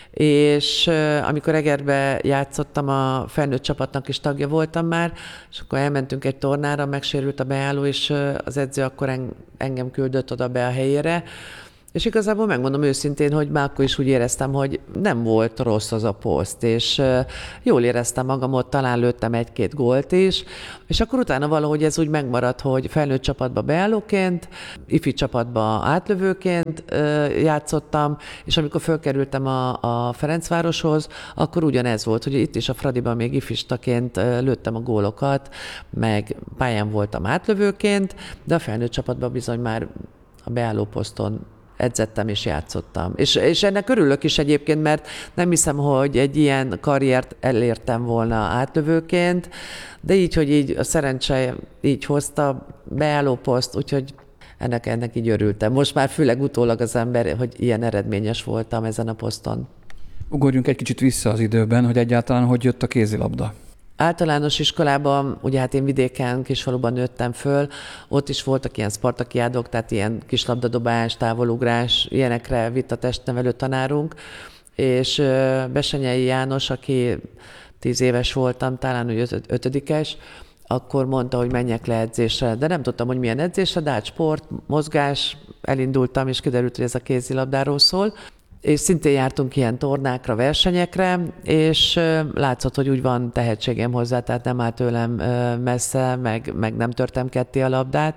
és amikor Egerbe játszottam, a felnőtt csapatnak is tagja voltam már, és akkor elmentünk egy tornára, megsérült a beálló, és az edző akkor engem küldött oda be a helyére, és igazából megmondom őszintén, hogy már akkor is úgy éreztem, hogy nem volt rossz az a poszt, és jól éreztem magam ott, talán lőttem 1-2 gólt is, és akkor utána valahogy ez úgy megmaradt, hogy felnőtt csapatba beállóként, ifi csapatba átlövőként játszottam, és amikor fölkerültem a Ferencvároshoz, akkor ugyanez volt, hogy itt is a Fradiban még ifistaként lőttem a gólokat, meg pályán voltam átlövőként, de a felnőtt csapatban bizony már a beálló poszton edzettem és játszottam. És ennek örülök is egyébként, mert nem hiszem, hogy egy ilyen karriert elértem volna átlövőként, de így, hogy így a szerencse így hozta beálló poszt, úgyhogy ennek így örültem. Most már főleg utólag az ember, hogy ilyen eredményes voltam ezen a poszton. Ugorjunk egy kicsit vissza az időben, hogy egyáltalán hogy jött a kézilabda. Általános iskolában, ugye hát én vidéken, kisfaluban nőttem föl, ott is voltak ilyen spartakiádok, tehát ilyen kislabdadobás, távolugrás, ilyenekre vitt a testnevelő tanárunk, és Besenyei János, aki 10 éves voltam, talán úgy 5-es, akkor mondta, hogy menjek le edzésre, de nem tudtam, hogy milyen edzésre, de hát sport, mozgás, elindultam, és kiderült, hogy ez a kézilabdáról szól. És szintén jártunk ilyen tornákra, versenyekre, és látszott, hogy úgy van tehetségem hozzá, tehát nem állt tőlem messze, meg nem törtem ketté a labdát,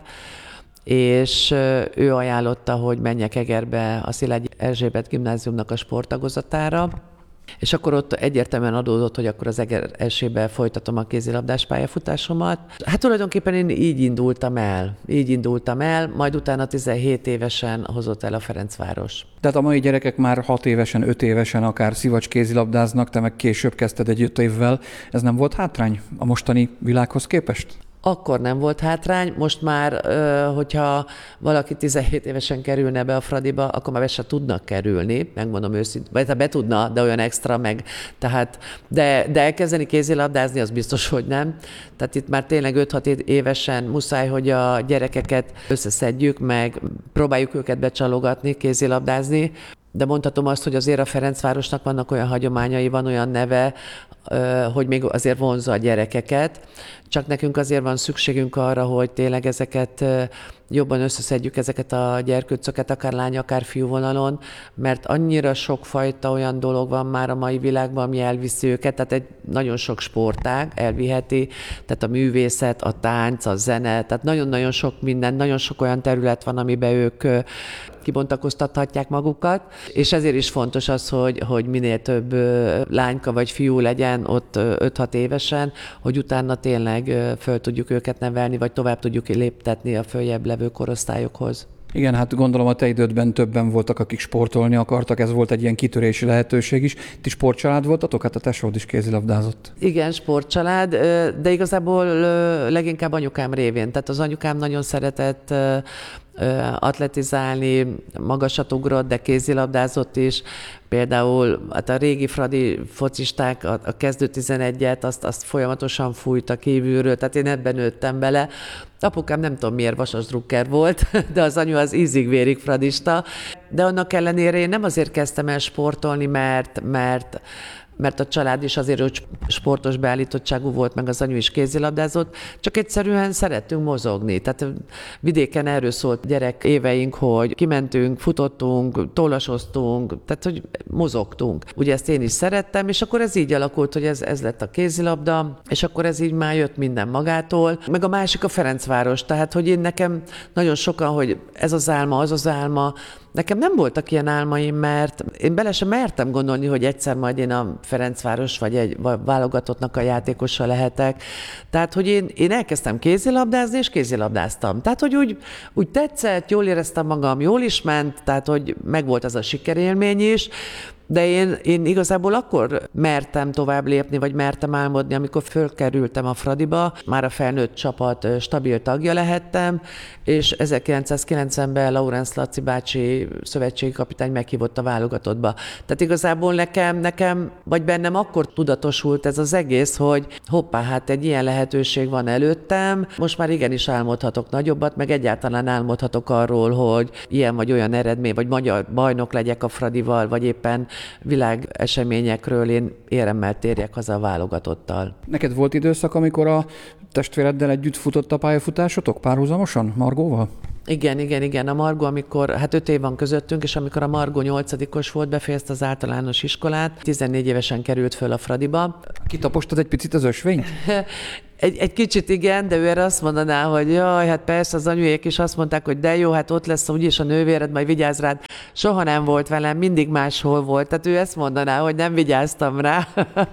és ő ajánlotta, hogy menjek Egerbe a Szilágyi Erzsébet gimnáziumnak a sporttagozatára, és akkor ott egyértelműen adódott, hogy akkor az Egerbe folytatom a kézilabdás pályafutásomat. Hát tulajdonképpen én így indultam el, majd utána 17 évesen hozott el a Ferencváros. Tehát a mai gyerekek már 6 évesen, 5 évesen akár szivacs kézilabdáznak, te meg később kezdted egy 5 évvel. Ez nem volt hátrány a mostani világhoz képest? Akkor nem volt hátrány, most már, hogyha valaki 17 évesen kerülne be a Fradiba, akkor már be se tudnak kerülni, megmondom őszintén, vagy be tudna, de olyan extra meg, tehát, de elkezdeni kézilabdázni, az biztos, hogy nem. Tehát itt már tényleg 5-6 évesen muszáj, hogy a gyerekeket összeszedjük, meg próbáljuk őket becsalogatni, kézilabdázni, de mondhatom azt, hogy azért a Ferencvárosnak vannak olyan hagyományai, van olyan neve, hogy még azért vonzza a gyerekeket, csak nekünk azért van szükségünk arra, hogy tényleg ezeket jobban összeszedjük, ezeket a gyerkőcöket, akár lány, akár fiú vonalon, mert annyira sokfajta olyan dolog van már a mai világban, ami elviszi őket, tehát egy nagyon sok sportág elviheti, tehát a művészet, a tánc, a zene, tehát nagyon-nagyon sok minden, nagyon sok olyan terület van, amiben ők kibontakoztathatják magukat, és ezért is fontos az, hogy minél több lányka vagy fiú legyen ott 5-6 évesen, hogy utána tényleg föl tudjuk őket nevelni, vagy tovább tudjuk léptetni a följebb levő korosztályokhoz. Igen, hát gondolom a te idődben többen voltak, akik sportolni akartak, ez volt egy ilyen kitörési lehetőség is. Ti sportcsalád voltatok? Hát a tesód is kézilabdázott. Igen, sportcsalád, de igazából leginkább anyukám révén. Tehát az anyukám nagyon szeretett atletizálni, magasat ugrott, de kézilabdázott is. Például hát a régi fradi focisták, a kezdő 11-et, azt folyamatosan fújta kívülről, tehát én ebben nőttem bele. Apukám nem tudom miért vasasdrukker volt, de az anyu az ízig-vérig fradista. De annak ellenére én nem azért kezdtem el sportolni, mert a család is azért, hogy sportos beállítottságú volt, meg az anyu is kézilabdázott, csak egyszerűen szerettünk mozogni. Tehát vidéken erről szólt gyerek éveink, hogy kimentünk, futottunk, tollasoztunk, tehát hogy mozogtunk. Ugye ezt én is szerettem, és akkor ez így alakult, hogy ez lett a kézilabda, és akkor ez így már jött minden magától. Meg a másik a Ferencváros, tehát hogy én nekem nagyon sokan, hogy ez az álma, az az álma, nekem nem voltak ilyen álmaim, mert én bele sem mertem gondolni, hogy egyszer majd én a Ferencváros vagy egy válogatottnak a játékosa lehetek. Tehát, hogy én elkezdtem kézilabdázni, és kézilabdáztam. Tehát, hogy úgy tetszett, jól éreztem magam, jól is ment, tehát, hogy megvolt az a sikerélmény is, De én igazából akkor mertem tovább lépni, vagy mertem álmodni, amikor fölkerültem a Fradiba, már a felnőtt csapat stabil tagja lehettem, és 1990-ben Laurence Laci bácsi szövetségi kapitány meghívott a válogatottba. Tehát igazából nekem, vagy bennem akkor tudatosult ez az egész, hogy hoppá, hát egy ilyen lehetőség van előttem, most már igenis álmodhatok nagyobbat, meg egyáltalán álmodhatok arról, hogy ilyen vagy olyan eredmény, vagy magyar bajnok legyek a Fradival, vagy éppen világeseményekről én éremmel térjek haza a válogatottal. Neked volt időszak, amikor a testvéreddel együtt futott a pályafutásotok párhuzamosan, Margóval? Igen. A Margó, amikor, 5 év van közöttünk, és amikor a Margó 8-os volt, befejezte az általános iskolát, 14 évesen került föl a Fradiba. Kitapostad egy picit az ösvényt? Egy kicsit igen, de ő erre azt mondaná, hogy jaj, hát persze az anyujék is azt mondták, hogy de jó, hát ott lesz úgyis a nővéred, majd vigyázz rád. Soha nem volt velem, mindig máshol volt. Tehát ő ezt mondaná, hogy nem vigyáztam rá,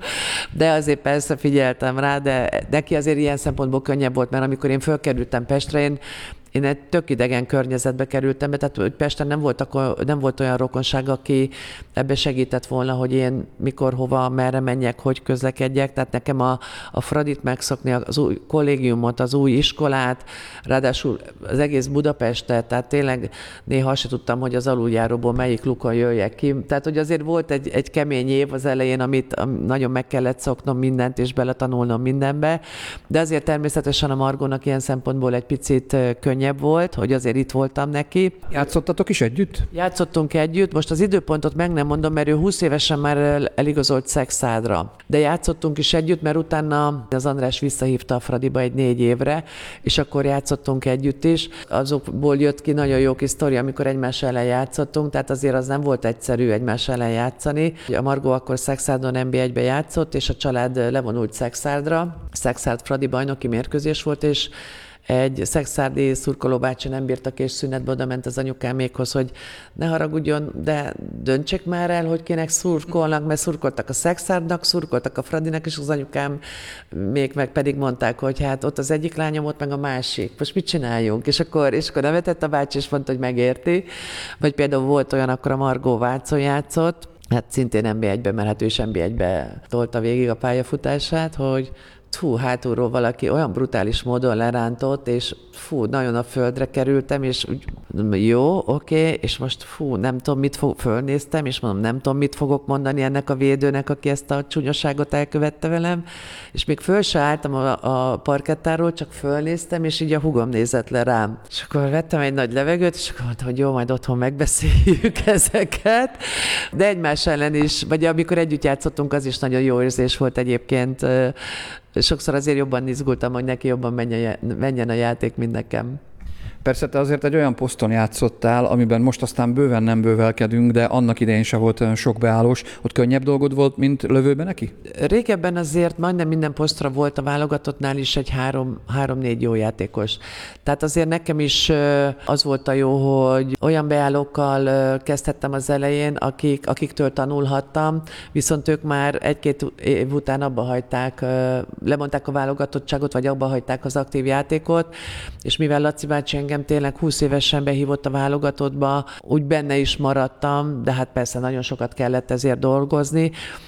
de azért persze figyeltem rá, de neki azért ilyen szempontból könnyebb volt, mert amikor én fölkerültem Pestre, én egy tök idegen környezetbe kerültem be, tehát Pesten nem volt olyan rokonság, aki ebbe segített volna, hogy én mikor, hova, merre menjek, hogy közlekedjek. Tehát nekem a Fradit megszokni, az új kollégiumot, az új iskolát, ráadásul az egész Budapestet, tehát tényleg néha azt se tudtam, hogy az aluljáróból melyik lukon jöjjek ki. Tehát, hogy azért volt egy kemény év az elején, amit nagyon meg kellett szoknom mindent, és beletanulnom mindenbe, de azért természetesen a Margónak ilyen szempontból egy picit könnyebb volt, hogy azért itt voltam neki. Játszottatok is együtt? Játszottunk együtt, most az időpontot meg nem mondom, mert ő 20 évesen már eligazolt Szexádra. De játszottunk is együtt, mert utána az András visszahívta a Fradiba egy 4 évre, és akkor játszottunk együtt is. Azokból jött ki nagyon jó kis sztori, amikor egymás ellen játszottunk, tehát azért az nem volt egyszerű egymás ellen játszani. A Margó akkor Szexádon NB1-be játszott, és a család levonult Szexádra. Szexárd-Fradi bajnoki mérkőzés volt, és egy szexárdi szurkolóbácsi nem bírtak, és szünetbe oda ment az anyukámékhoz, hogy ne haragudjon, de döntsék már el, hogy kinek szurkolnak, mert szurkoltak a Szexárdnak, szurkoltak a Fradinak, és az anyukám még meg pedig mondták, hogy hát ott az egyik lányom, ott meg a másik. Most mit csináljunk? És akkor nevetett a bácsi, és mondta, hogy megérti. Vagy például volt olyan, akkor a Margó Vácon játszott, hát szintén NB1-be, mert hát ő is NB1-be tolta végig a pályafutását, hogy hátulról valaki olyan brutális módon lerántott, és nagyon a földre kerültem, és úgy jó, oké, és most nem tudom, fölnéztem, és mondom, nem tudom, mit fogok mondani ennek a védőnek, aki ezt a csúnyoságot elkövette velem, és még föl se álltam a parkettáról, csak fölnéztem, és így a húgom nézett le rám. És akkor vettem egy nagy levegőt, és akkor mondtam, hogy jó, majd otthon megbeszéljük ezeket, de egymás ellen is, vagy amikor együtt játszottunk, az is nagyon jó érzés volt egyébként. Sokszor azért jobban izgultam, hogy neki jobban menjen a játék, mint nekem. Persze te azért egy olyan poszton játszottál, amiben most aztán bőven nem bővelkedünk, de annak idején se volt olyan sok beállós. Ott könnyebb dolgod volt, mint lövőben neki? Régebben azért majdnem minden posztra volt a válogatottnál is egy 3-4 jó játékos. Tehát azért nekem is az volt a jó, hogy olyan beállókkal kezdhettem az elején, akiktől tanulhattam, viszont ők már 1-2 év után abba hagyták, lemondták a válogatottságot, vagy abba hagyták az aktív játékot, és mivel Laci bácsi engem tényleg 20 évesen behívott a válogatottba, úgy benne is maradtam, de hát persze nagyon sokat kellett ezért dolgozni,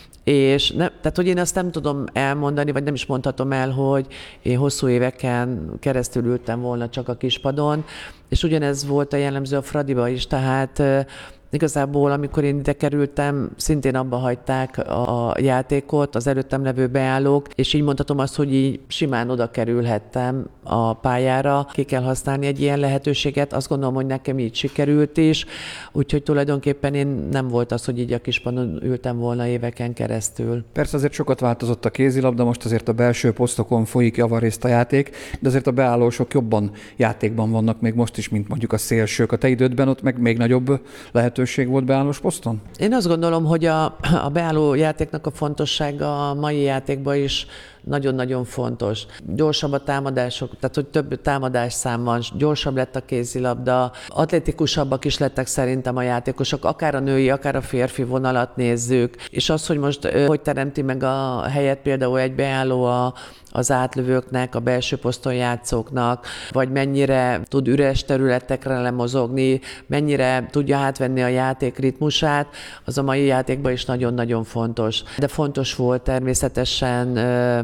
és tehát, hogy én azt nem tudom elmondani, vagy nem is mondhatom el, hogy én hosszú éveken keresztül ültem volna csak a kispadon, és ugyanez volt a jellemző a Fradiba is, tehát igazából, amikor én ide kerültem, szintén abba hagyták a játékot, az előttem levő beállók, és így mondhatom azt, hogy így simán oda kerülhettem a pályára. Ki kell használni egy ilyen lehetőséget, azt gondolom, hogy nekem így sikerült is, úgyhogy tulajdonképpen én nem volt az, hogy így a kispadon ültem volna éveken keresztül. Persze azért sokat változott a kézilabda, most azért a belső posztokon folyik javarészt a játék, de azért a beállósok jobban játékban vannak még most is, mint mondjuk a szélsők. A te idődben ott meg még nagyobb lehetőség volt beállós poszton? Én azt gondolom, hogy a beálló játéknak a fontossága a mai játékban is nagyon-nagyon fontos. Gyorsabb a támadások, tehát hogy több támadásszám van, gyorsabb lett a kézilabda, atletikusabbak is lettek szerintem a játékosok, akár a női, akár a férfi vonalat nézzük, és az, hogy most hogy teremti meg a helyet például egy beálló az átlövőknek, a belső poszton játszóknak, vagy mennyire tud üres területekre lemozogni, mennyire tudja átvenni a játék ritmusát, az a mai játékban is nagyon-nagyon fontos. De fontos volt természetesen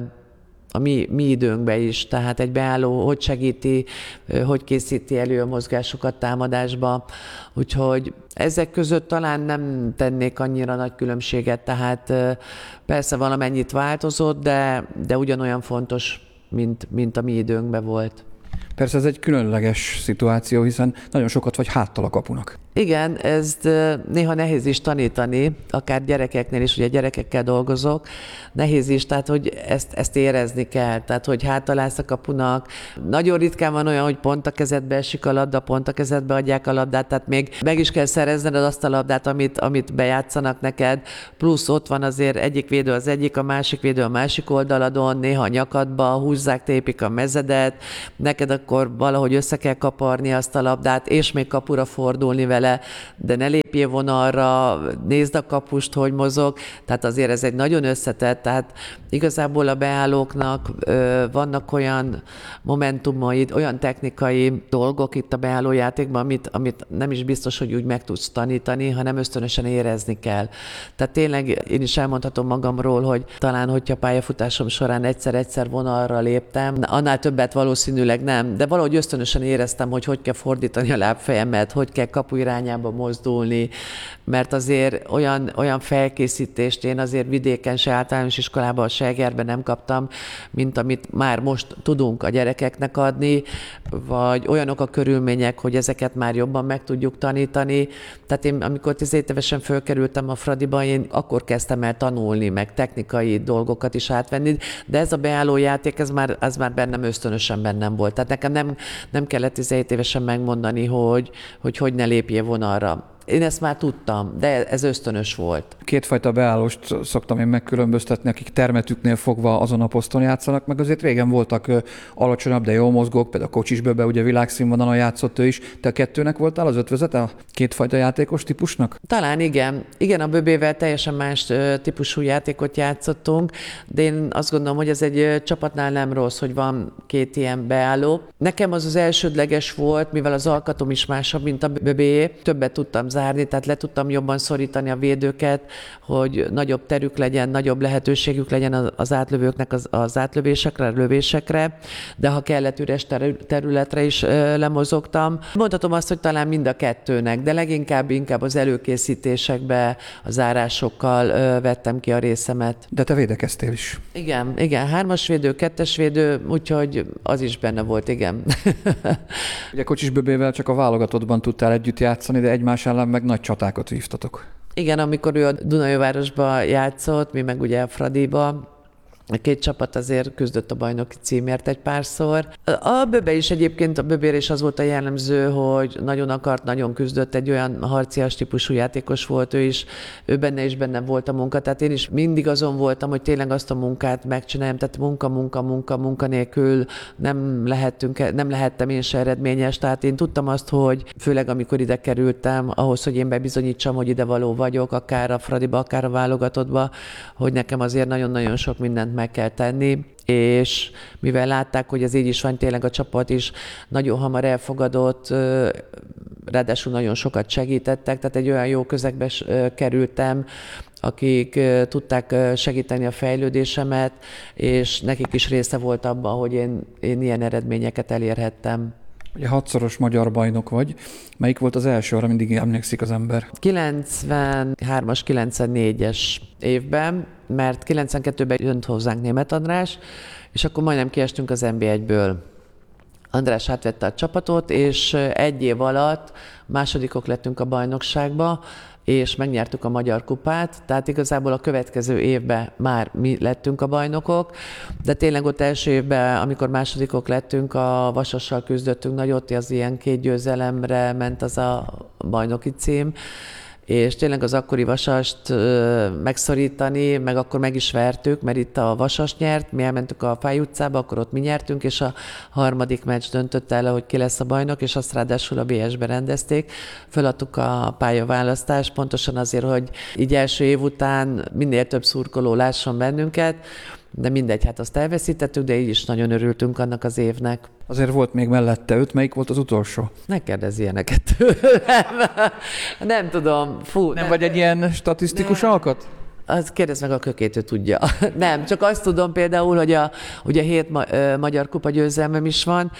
a mi időnkben is, tehát egy beálló hogy segíti, hogy készíti elő a mozgásokat támadásba, úgyhogy ezek között talán nem tennék annyira nagy különbséget, tehát persze valamennyit változott, de ugyanolyan fontos, mint a mi időnkben volt. Persze ez egy különleges szituáció, hiszen nagyon sokat vagy háttal a kapunak. Igen, ezt néha nehéz is tanítani, akár gyerekeknél is, ugye gyerekekkel dolgozok, nehéz is, tehát hogy ezt érezni kell, tehát hogy hátalász a kapunak. Nagyon ritkán van olyan, hogy pont a kezedbe esik a labda, pont a kezedbe adják a labdát, tehát még meg is kell szerezned azt a labdát, amit bejátszanak neked, plusz ott van azért egyik védő az egyik, a másik védő a másik oldaladon, néha a nyakadba húzzák, tépik a mezedet, neked akkor valahogy össze kell kaparni azt a labdát, és még kapura fordulni vele, de ne lépjél vonalra, nézd a kapust, hogy mozog, tehát azért ez egy nagyon összetett, tehát igazából a beállóknak vannak olyan momentumaid, olyan technikai dolgok itt a beállójátékban, amit nem is biztos, hogy úgy meg tudsz tanítani, hanem ösztönösen érezni kell. Tehát tényleg én is elmondhatom magamról, hogy talán, hogyha pályafutásom során egyszer vonalra léptem, annál többet valószínűleg nem, de valahogy ösztönösen éreztem, hogy kell fordítani a lábfejemet, hogy kell kapu irányába mozdulni, mert azért olyan felkészítést én azért vidéken se általános iskolában, se Egerben nem kaptam, mint amit már most tudunk a gyerekeknek adni, vagy olyanok a körülmények, hogy ezeket már jobban meg tudjuk tanítani. Tehát én, amikor 17 évesen fölkerültem a Fradiba, én akkor kezdtem el tanulni, meg technikai dolgokat is átvenni, de ez a beálló játék, ez már bennem ösztönösen bennem volt. Tehát nekem nem kellett 17 évesen megmondani, hogy ne lépjél vonalra. Én ezt már tudtam, de ez ösztönös volt. Kétfajta beállóst szoktam én megkülönböztetni, akik termetüknél fogva azon a poszton játszanak, meg azért régen voltak alacsonyabb, de jól mozgók, például Kocsis Böbe, ugye világszínvonalon játszott ő is. Te a kettőnek voltál az ötvözete, a kétfajta játékos típusnak? Talán igen. Igen, a Böbével teljesen más típusú játékot játszottunk, de én azt gondolom, hogy ez egy csapatnál nem rossz, hogy van két ilyen beálló. Nekem az elsődleges volt, mivel az alkatom is másabb, mint a Böbéjé. Többet tudtam zárni, tehát le tudtam jobban szorítani a védőket, hogy nagyobb terük legyen, nagyobb lehetőségük legyen az átlövőknek az átlövésekre, lövésekre, de ha kellett üres területre is lemozogtam. Mondhatom azt, hogy talán mind a kettőnek, de inkább az előkészítésekbe, a zárásokkal vettem ki a részemet. De te védekeztél is. Igen, 3-as védő, 2-es védő, úgyhogy az is benne volt, igen. Ugye Kocsis Böbével csak a válogatottban tudtál együtt játszani, de egymás ellen meg nagy csatákat vívtatok. Igen, amikor ő a Dunaújvárosba játszott, mi meg ugye a Fradiba, a két csapat azért küzdött a bajnoki címért egy párszor. A Böbe is egyébként, a Böbére is az volt a jellemző, hogy nagyon akart, nagyon küzdött, egy olyan harcias típusú játékos volt ő is, ő benne volt a munka, tehát én is mindig azon voltam, hogy tényleg azt a munkát megcsináljam, tehát munka nélkül nem lehettem én se eredményes, tehát én tudtam azt, hogy főleg amikor ide kerültem, ahhoz, hogy én bebizonyítsam, hogy ide való vagyok, akár a Fradiba, akár a válogatottba, hogy nekem azért nagyon-nagyon sok mindent meg kell tenni, és mivel látták, hogy ez így is van, tényleg a csapat is nagyon hamar elfogadott, ráadásul nagyon sokat segítettek, tehát egy olyan jó közegbe kerültem, akik tudták segíteni a fejlődésemet, és nekik is része volt abban, hogy én ilyen eredményeket elérhettem. Ugye 6-szoros magyar bajnok vagy. Melyik volt az első, arra mindig emlékszik az ember? 93-as, 94-es évben, mert 92-ben jött hozzánk Németh András, és akkor majdnem kiestünk az NB1-ből. András átvette a csapatot, és egy év alatt másodikok lettünk a bajnokságba, és megnyertük a Magyar Kupát, tehát igazából a következő évben már mi lettünk a bajnokok, de tényleg ott első évben, amikor másodikok lettünk, a Vasassal küzdöttünk nagyot, az ilyen 2 győzelemre ment az a bajnoki cím, és tényleg az akkori Vasast megszorítani, meg akkor meg is vertük, mert itt a Vasas nyert, mi elmentük a Fáy utcába, akkor ott mi nyertünk, és a harmadik meccs döntött el, hogy ki lesz a bajnok, és azt ráadásul a BS-be rendezték. Föladtuk a pályaválasztást, pontosan azért, hogy így első év után minél több szurkoló lásson bennünket, de mindegy, hát azt elveszítettük, de így is nagyon örültünk annak az évnek. Azért volt még mellette 5, melyik volt az utolsó? Ne kérdezz ilyeneket tőlem. Nem tudom. Fú, Nem vagy egy ilyen statisztikus alkat? Az kérdezd meg a Kökét, ő tudja. Nem, csak azt tudom például, hogy ugye 7 magyar kupa győzelmem is van,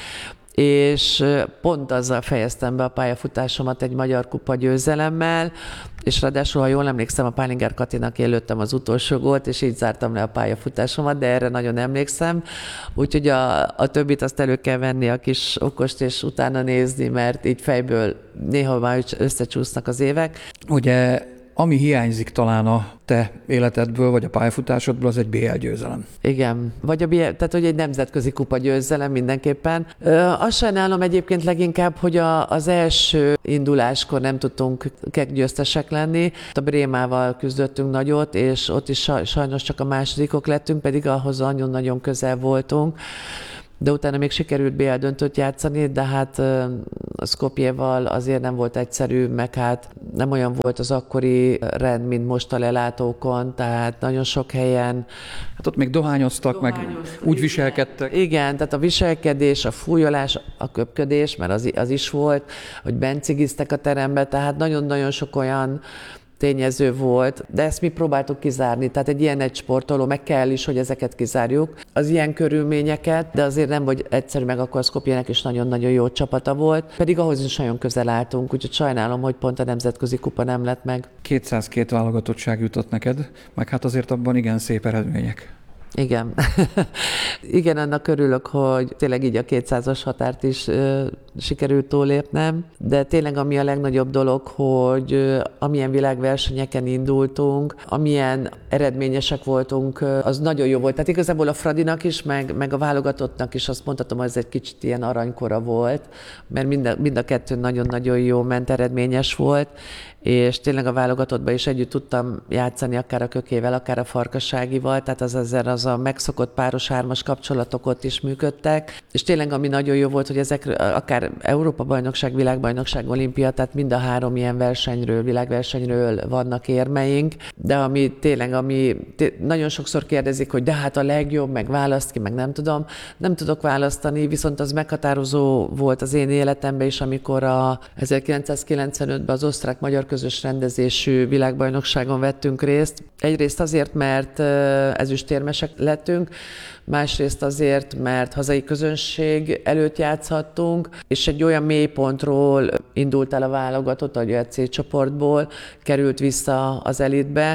és pont azzal fejeztem be a pályafutásomat egy magyar kupa győzelemmel, és ráadásul, ha jól emlékszem, a Pálinger Katinak élőttem az utolsó gólt, és így zártam le a pályafutásomat, de erre nagyon emlékszem. Úgyhogy a többit azt elő kell venni a kis okost, és utána nézni, mert így fejből néha már összecsúsznak az évek. Ugye, ami hiányzik talán a te életedből, vagy a pályafutásodból, az egy BL győzelem. Igen, vagy tehát hogy egy nemzetközi kupa győzelem mindenképpen. Azt sajnálom egyébként leginkább, hogy az első induláskor nem tudtunk győztesek lenni. A Brémával küzdöttünk nagyot, és ott is sajnos csak a másodikok lettünk, pedig ahhoz nagyon-nagyon közel voltunk. De utána még sikerült BL döntőt játszani, de hát a Skopjeval azért nem volt egyszerű, meg hát nem olyan volt az akkori rend, mint most a lelátókon, tehát nagyon sok helyen. Hát ott még dohányoztak, meg úgy viselkedtek. Igen, tehát a viselkedés, a fújolás, a köpködés, mert az is volt, hogy bencigiztek a terembe, tehát nagyon-nagyon sok olyan tényező volt, de ezt mi próbáltuk kizárni. Tehát egy ilyen egy sportoló, meg kell is, hogy ezeket kizárjuk, az ilyen körülményeket, de azért nem, hogy egyszerű, meg akkor a Skopjenek is nagyon-nagyon jó csapata volt, pedig ahhoz is nagyon közel álltunk, úgyhogy sajnálom, hogy pont a nemzetközi kupa nem lett meg. 202 válogatottság jutott neked, meg hát azért abban igen szép eredmények. Igen. Igen, annak örülök, hogy tényleg így a 200-as határt is sikerült túlépnem, de tényleg ami a legnagyobb dolog, hogy amilyen világversenyeken indultunk, amilyen eredményesek voltunk, az nagyon jó volt. Tehát igazából a Fradinak is, meg a válogatottnak is azt mondhatom, hogy ez egy kicsit ilyen aranykora volt, mert mind a kettő nagyon-nagyon jó ment, eredményes volt, és tényleg a válogatottban is együtt tudtam játszani, akár a Kökével, akár a Farkasságival, tehát az a megszokott páros hármas kapcsolatok ott is működtek, és tényleg ami nagyon jó volt, hogy ezek akár Európa-bajnokság, világbajnokság, olimpia, tehát mind a 3 ilyen versenyről, világversenyről vannak érmeink, de ami nagyon sokszor kérdezik, hogy de hát a legjobb, meg választ ki, meg nem tudom, nem tudok választani, viszont az meghatározó volt az én életemben is, amikor 1995-ben az osztrák-magyar közös rendezésű világbajnokságon vettünk részt. Egyrészt azért, mert ezüstérmesek lettünk, másrészt azért, mert hazai közönség előtt játszhattunk, és egy olyan mélypontról indult el a válogatott, a C csoportból, került vissza az elitbe,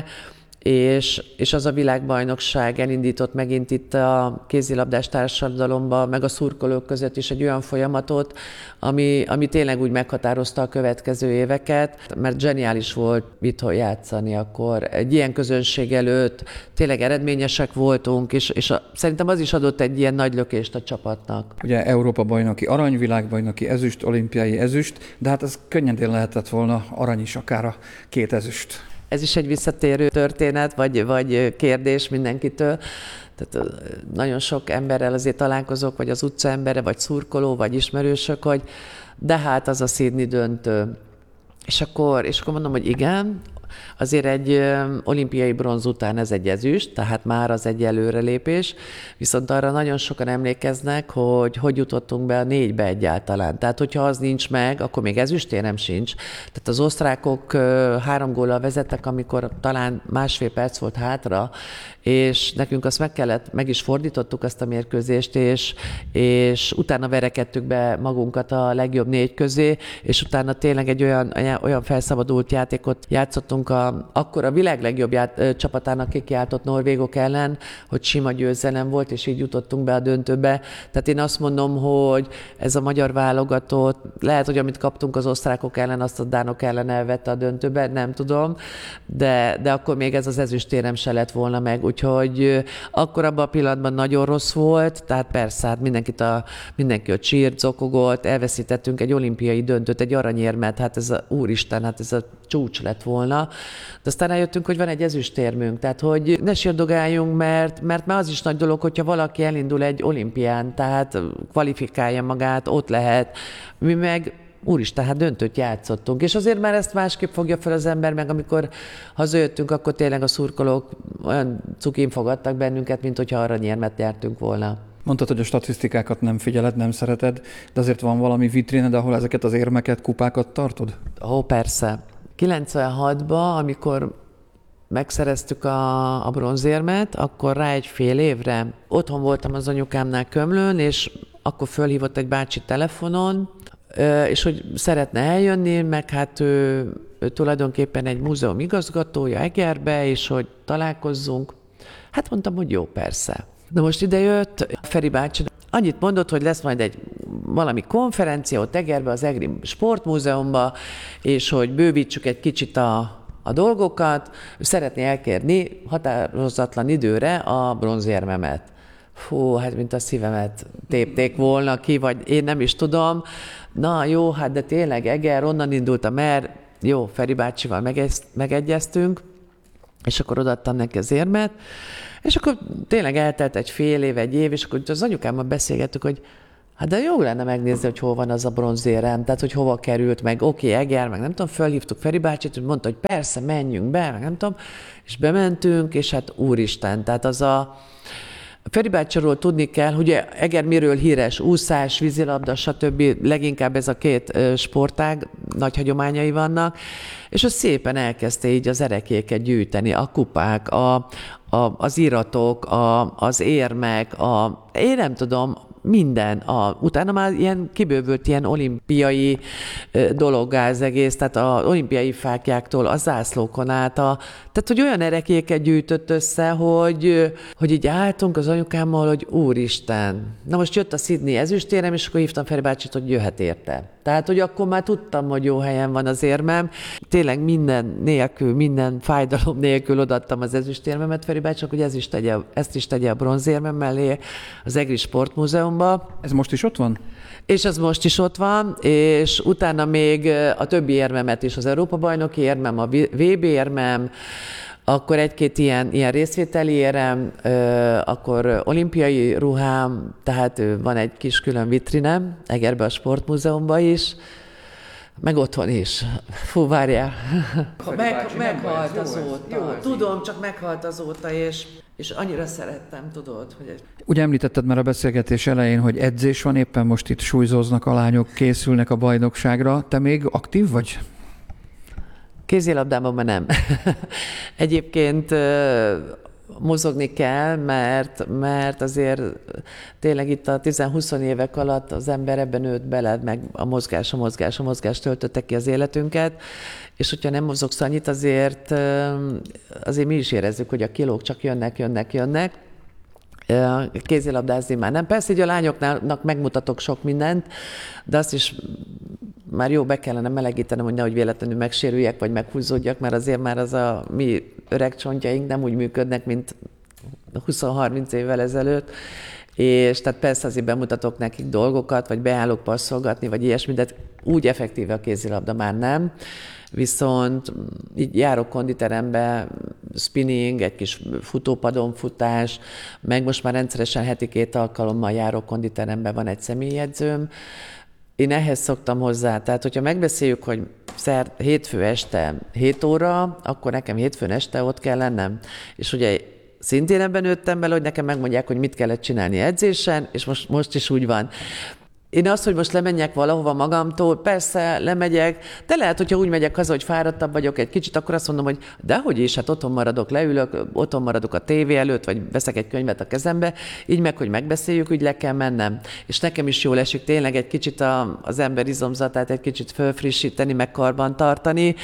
és az a világbajnokság elindított megint itt a kézilabdás társadalomban, meg a szurkolók között is egy olyan folyamatot, ami tényleg úgy meghatározta a következő éveket, mert zseniális volt itthon játszani akkor. Egy ilyen közönség előtt tényleg eredményesek voltunk, és szerintem az is adott egy ilyen nagy lökést a csapatnak. Ugye Európa-bajnoki arany, világbajnoki ezüst, olimpiai ezüst, de hát ez könnyedén lehetett volna arany is, akár a 2 ezüst. Ez is egy visszatérő történet, vagy kérdés mindenkitől. Tehát nagyon sok emberrel azért találkozok, vagy az utca embere, vagy szurkoló, vagy ismerősök, hogy de hát az a Sydney döntő. És akkor mondom, hogy igen, azért egy olimpiai bronz után ez egy ezüst, tehát már az egy előrelépés, viszont arra nagyon sokan emlékeznek, hogy jutottunk be a 4-be egyáltalán. Tehát, hogyha az nincs meg, akkor még ezüstérem sincs. Tehát az osztrákok 3 góllal vezettek, amikor talán 1,5 perc volt hátra, és nekünk azt meg is fordítottuk azt a mérkőzést, és utána verekedtük be magunkat a legjobb 4 közé, és utána tényleg egy olyan felszabadult játékot játszottunk játszottunk akkor a világ legjobb csapatának kikiáltott norvégok ellen, hogy sima győzelem volt, és így jutottunk be a döntőbe. Tehát én azt mondom, hogy ez a magyar válogatott, lehet, hogy amit kaptunk az osztrákok ellen, azt a dánok ellen elvette a döntőbe, nem tudom, de akkor még ez az ezüstérem se lett volna meg, úgyhogy akkor abban a pillanatban nagyon rossz volt, tehát persze, hát mindenki ott sírt, zokogott, elveszítettünk egy olimpiai döntőt, egy aranyérmet, hát ez úristen, hát ez a csúcs lett volna. De aztán rájöttünk, hogy van egy ezüstérmünk, tehát hogy ne sírdogáljunk, mert már az is nagy dolog, hogyha valaki elindul egy olimpián, tehát kvalifikálja magát, ott lehet. Mi meg úristen, hát döntőt játszottunk, és azért már ezt másképp fogja fel az ember, meg amikor hazajöttünk, akkor tényleg a szurkolók olyan cukin fogadtak bennünket, mint hogyha aranyérmet nyertünk volna. Mondtad, hogy a statisztikákat nem figyeled, nem szereted, de azért van valami vitríned, ahol ezeket az érmeket, kupákat tartod? Ó, persze. 96-ban, amikor megszereztük a bronzérmet, akkor rá egy fél évre otthon voltam az anyukámnál Kömlőn, és akkor fölhívott egy bácsi telefonon, és hogy szeretne eljönni, meg hát ő tulajdonképpen egy múzeum igazgatója Egerbe, és hogy találkozzunk. Hát mondtam, hogy jó, persze. Na most ide jött Feri bácsi, annyit mondott, hogy lesz majd egy valami konferencia ott Egerbe, az Egri Sportmúzeumban, és hogy bővítsük egy kicsit a dolgokat, szeretné elkérni határozatlan időre a bronzérmemet. Fú, hát mint a szívemet tépték volna ki, vagy én nem is tudom. Na jó, hát de tényleg Eger, onnan indultam, mert jó, Feri bácsival megegyeztünk, és akkor odaadtam neki az érmet, és akkor tényleg eltelt egy fél év, egy év, és akkor az anyukámmal beszélgettük, hogy hát de jó lenne megnézni, hogy hol van az a bronzérem, tehát hogy hova került, meg oké, Eger, meg nem tudom, fölhívtuk Feri bácsit, hogy mondta, hogy persze, menjünk be, meg nem tudom, és bementünk, és hát úristen, tehát az a Feri bácsiról tudni kell, hogy Eger miről híres, úszás, vízilabda, stb. Leginkább ez a két sportág, nagy hagyományai vannak, és az szépen elkezdte így az erekéket gyűjteni, a kupák, az iratok, az érmek, én nem tudom, minden. Utána már ilyen kibővült ilyen olimpiai dologgá az egész, tehát az olimpiai fáklyáktól a zászlókon át, tehát hogy olyan erekéket gyűjtött össze, hogy így álltunk az anyukámmal, hogy úristen. Na most jött a Sydney ezüstérem, és akkor hívtam Feri bácsit, hogy jöhet érte. Tehát, hogy akkor már tudtam, hogy jó helyen van az érmem. Tényleg minden fájdalom nélkül odaadtam az ezüstérmemet Feri bácsinak, hogy ezt is tegye a bronzérmem mellé az Egri Sportmúzeumba. Ez most is ott van? És ez most is ott van, és utána még a többi érmemet is, az Európa-bajnoki érmem, a VB érmem, akkor egy-két ilyen részvételi érem, akkor olimpiai ruhám, tehát van egy kis külön vitrinem, Egerbe a Sportmúzeumban is, meg otthon is. Fú, várjál. Meghalt azóta. Tudom, csak meghalt azóta, és annyira szerettem, tudod, hogy... Ugye említetted már a beszélgetés elején, hogy edzés van, éppen most itt súlyzóznak a lányok, készülnek a bajnokságra. Te még aktív vagy? Kézilabdában már nem. Egyébként mozogni kell, mert azért tényleg itt a 10-20 évek alatt az ember ebben nőtt bele, meg a mozgás töltötte ki az életünket, és hogyha nem mozogsz annyit, azért mi is érezzük, hogy a kilók csak jönnek. Kézilabdázni már nem. Persze, így a lányoknak megmutatok sok mindent, de azt is már jó be kellene melegítenem, hogy nehogy véletlenül megsérüljek, vagy meghúzódjak, mert azért már az a mi öreg csontjaink nem úgy működnek, mint 20-30 évvel ezelőtt. És tehát persze azért bemutatok nekik dolgokat, vagy beállok passzolgatni, vagy ilyesmi, de úgy effektíve a kézilabda már nem. Viszont így járok konditerembe, spinning, egy kis futópadon futás, meg most már rendszeresen heti 2 alkalommal járok konditerembe, van egy személyedzőm. Én ehhez szoktam hozzá, tehát hogyha megbeszéljük, hogy hétfő este 7 óra, akkor nekem hétfőn este ott kell lennem. És ugye szintén ebben nőttem bele, hogy nekem megmondják, hogy mit kellett csinálni edzésen, és most is úgy van. Én azt, hogy most lemenjek valahova magamtól, persze lemegyek, de lehet, hogyha úgy megyek haza, hogy fáradtabb vagyok egy kicsit, akkor azt mondom, hogy dehogy is, hát otthon maradok, leülök, otthon maradok a tévé előtt, vagy veszek egy könyvet a kezembe, így meg, hogy megbeszéljük, úgy le kell mennem. És nekem is jól esik tényleg egy kicsit az ember izomzatát egy kicsit fölfrissíteni, meg karban tartani,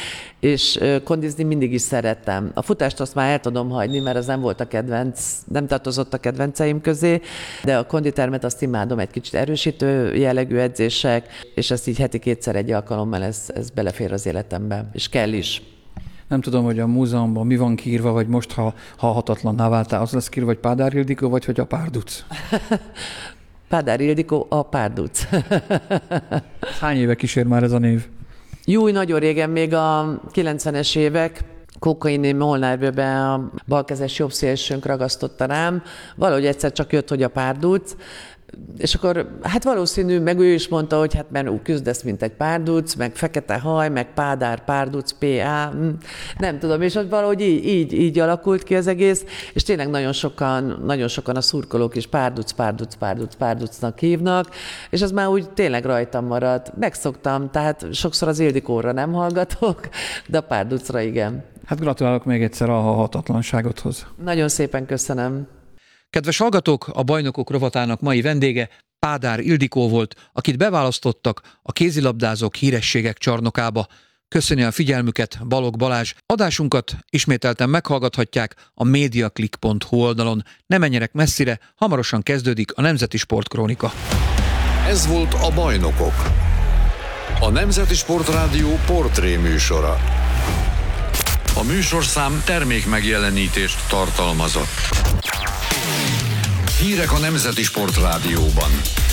és kondizni mindig is szerettem. A futást azt már el tudom hagyni, mert az nem volt a nem tartozott a kedvenceim közé, de a konditermet azt imádom, egy kicsit erősítő jellegű edzések, és ezt így heti 2-szer egy alkalommal ez belefér az életembe, és kell is. Nem tudom, hogy a múzeumban mi van kiírva, vagy most, ha halhatatlanná váltál, az lesz kiírva, vagy Pádár Ildikó, vagy hogy a Párduc? Pádár Ildikó, a Párduc. Hány éve kísér már ez a név? Nagyon régen, még a 90-es évek, Kókaini Molnár-bőben a balkezes jobbszélsőnk ragasztotta rám. Valahogy egyszer csak jött, hogy a Párduc, és akkor hát valószínű, meg ő is mondta, hogy hát mert küzdesz, mint egy párduc, meg fekete haj, meg Pádár, Párduc, P.A. Nem tudom, és valahogy így alakult ki az egész, és tényleg nagyon sokan a szurkolók is Párducnak hívnak, és az már úgy tényleg rajtam maradt. Megszoktam, tehát sokszor az Ildikóra nem hallgatok, de a Párducra igen. Hát gratulálok még egyszer a halhatatlanságodhoz. Nagyon szépen köszönöm. Kedves hallgatók, a Bajnokok rovatának mai vendége Pádár Ildikó volt, akit beválasztottak a kézilabdázók hírességek csarnokába. Köszöni a figyelmüket Balogh Balázs. Adásunkat ismételten meghallgathatják a mediaclick.hu oldalon. Ne menjenek messzire, hamarosan kezdődik a Nemzeti Sportkrónika. Ez volt a Bajnokok, a Nemzeti Sportrádió portré műsora. A műsorszám termékmegjelenítést tartalmazott. Hírek a Nemzeti Sportrádióban.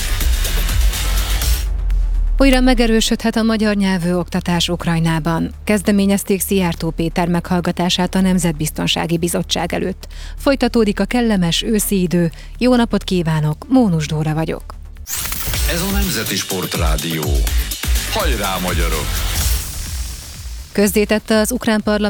Újra megerősödhet a magyar nyelvű oktatás Ukrajnában. Kezdeményezték Szijjártó Péter meghallgatását a Nemzetbiztonsági Bizottság előtt. Folytatódik a kellemes őszi idő. Jó napot kívánok, Mónus Dóra vagyok. Ez a Nemzeti Sportrádió. Hajrá, magyarok! Közzétette az ukrán parlament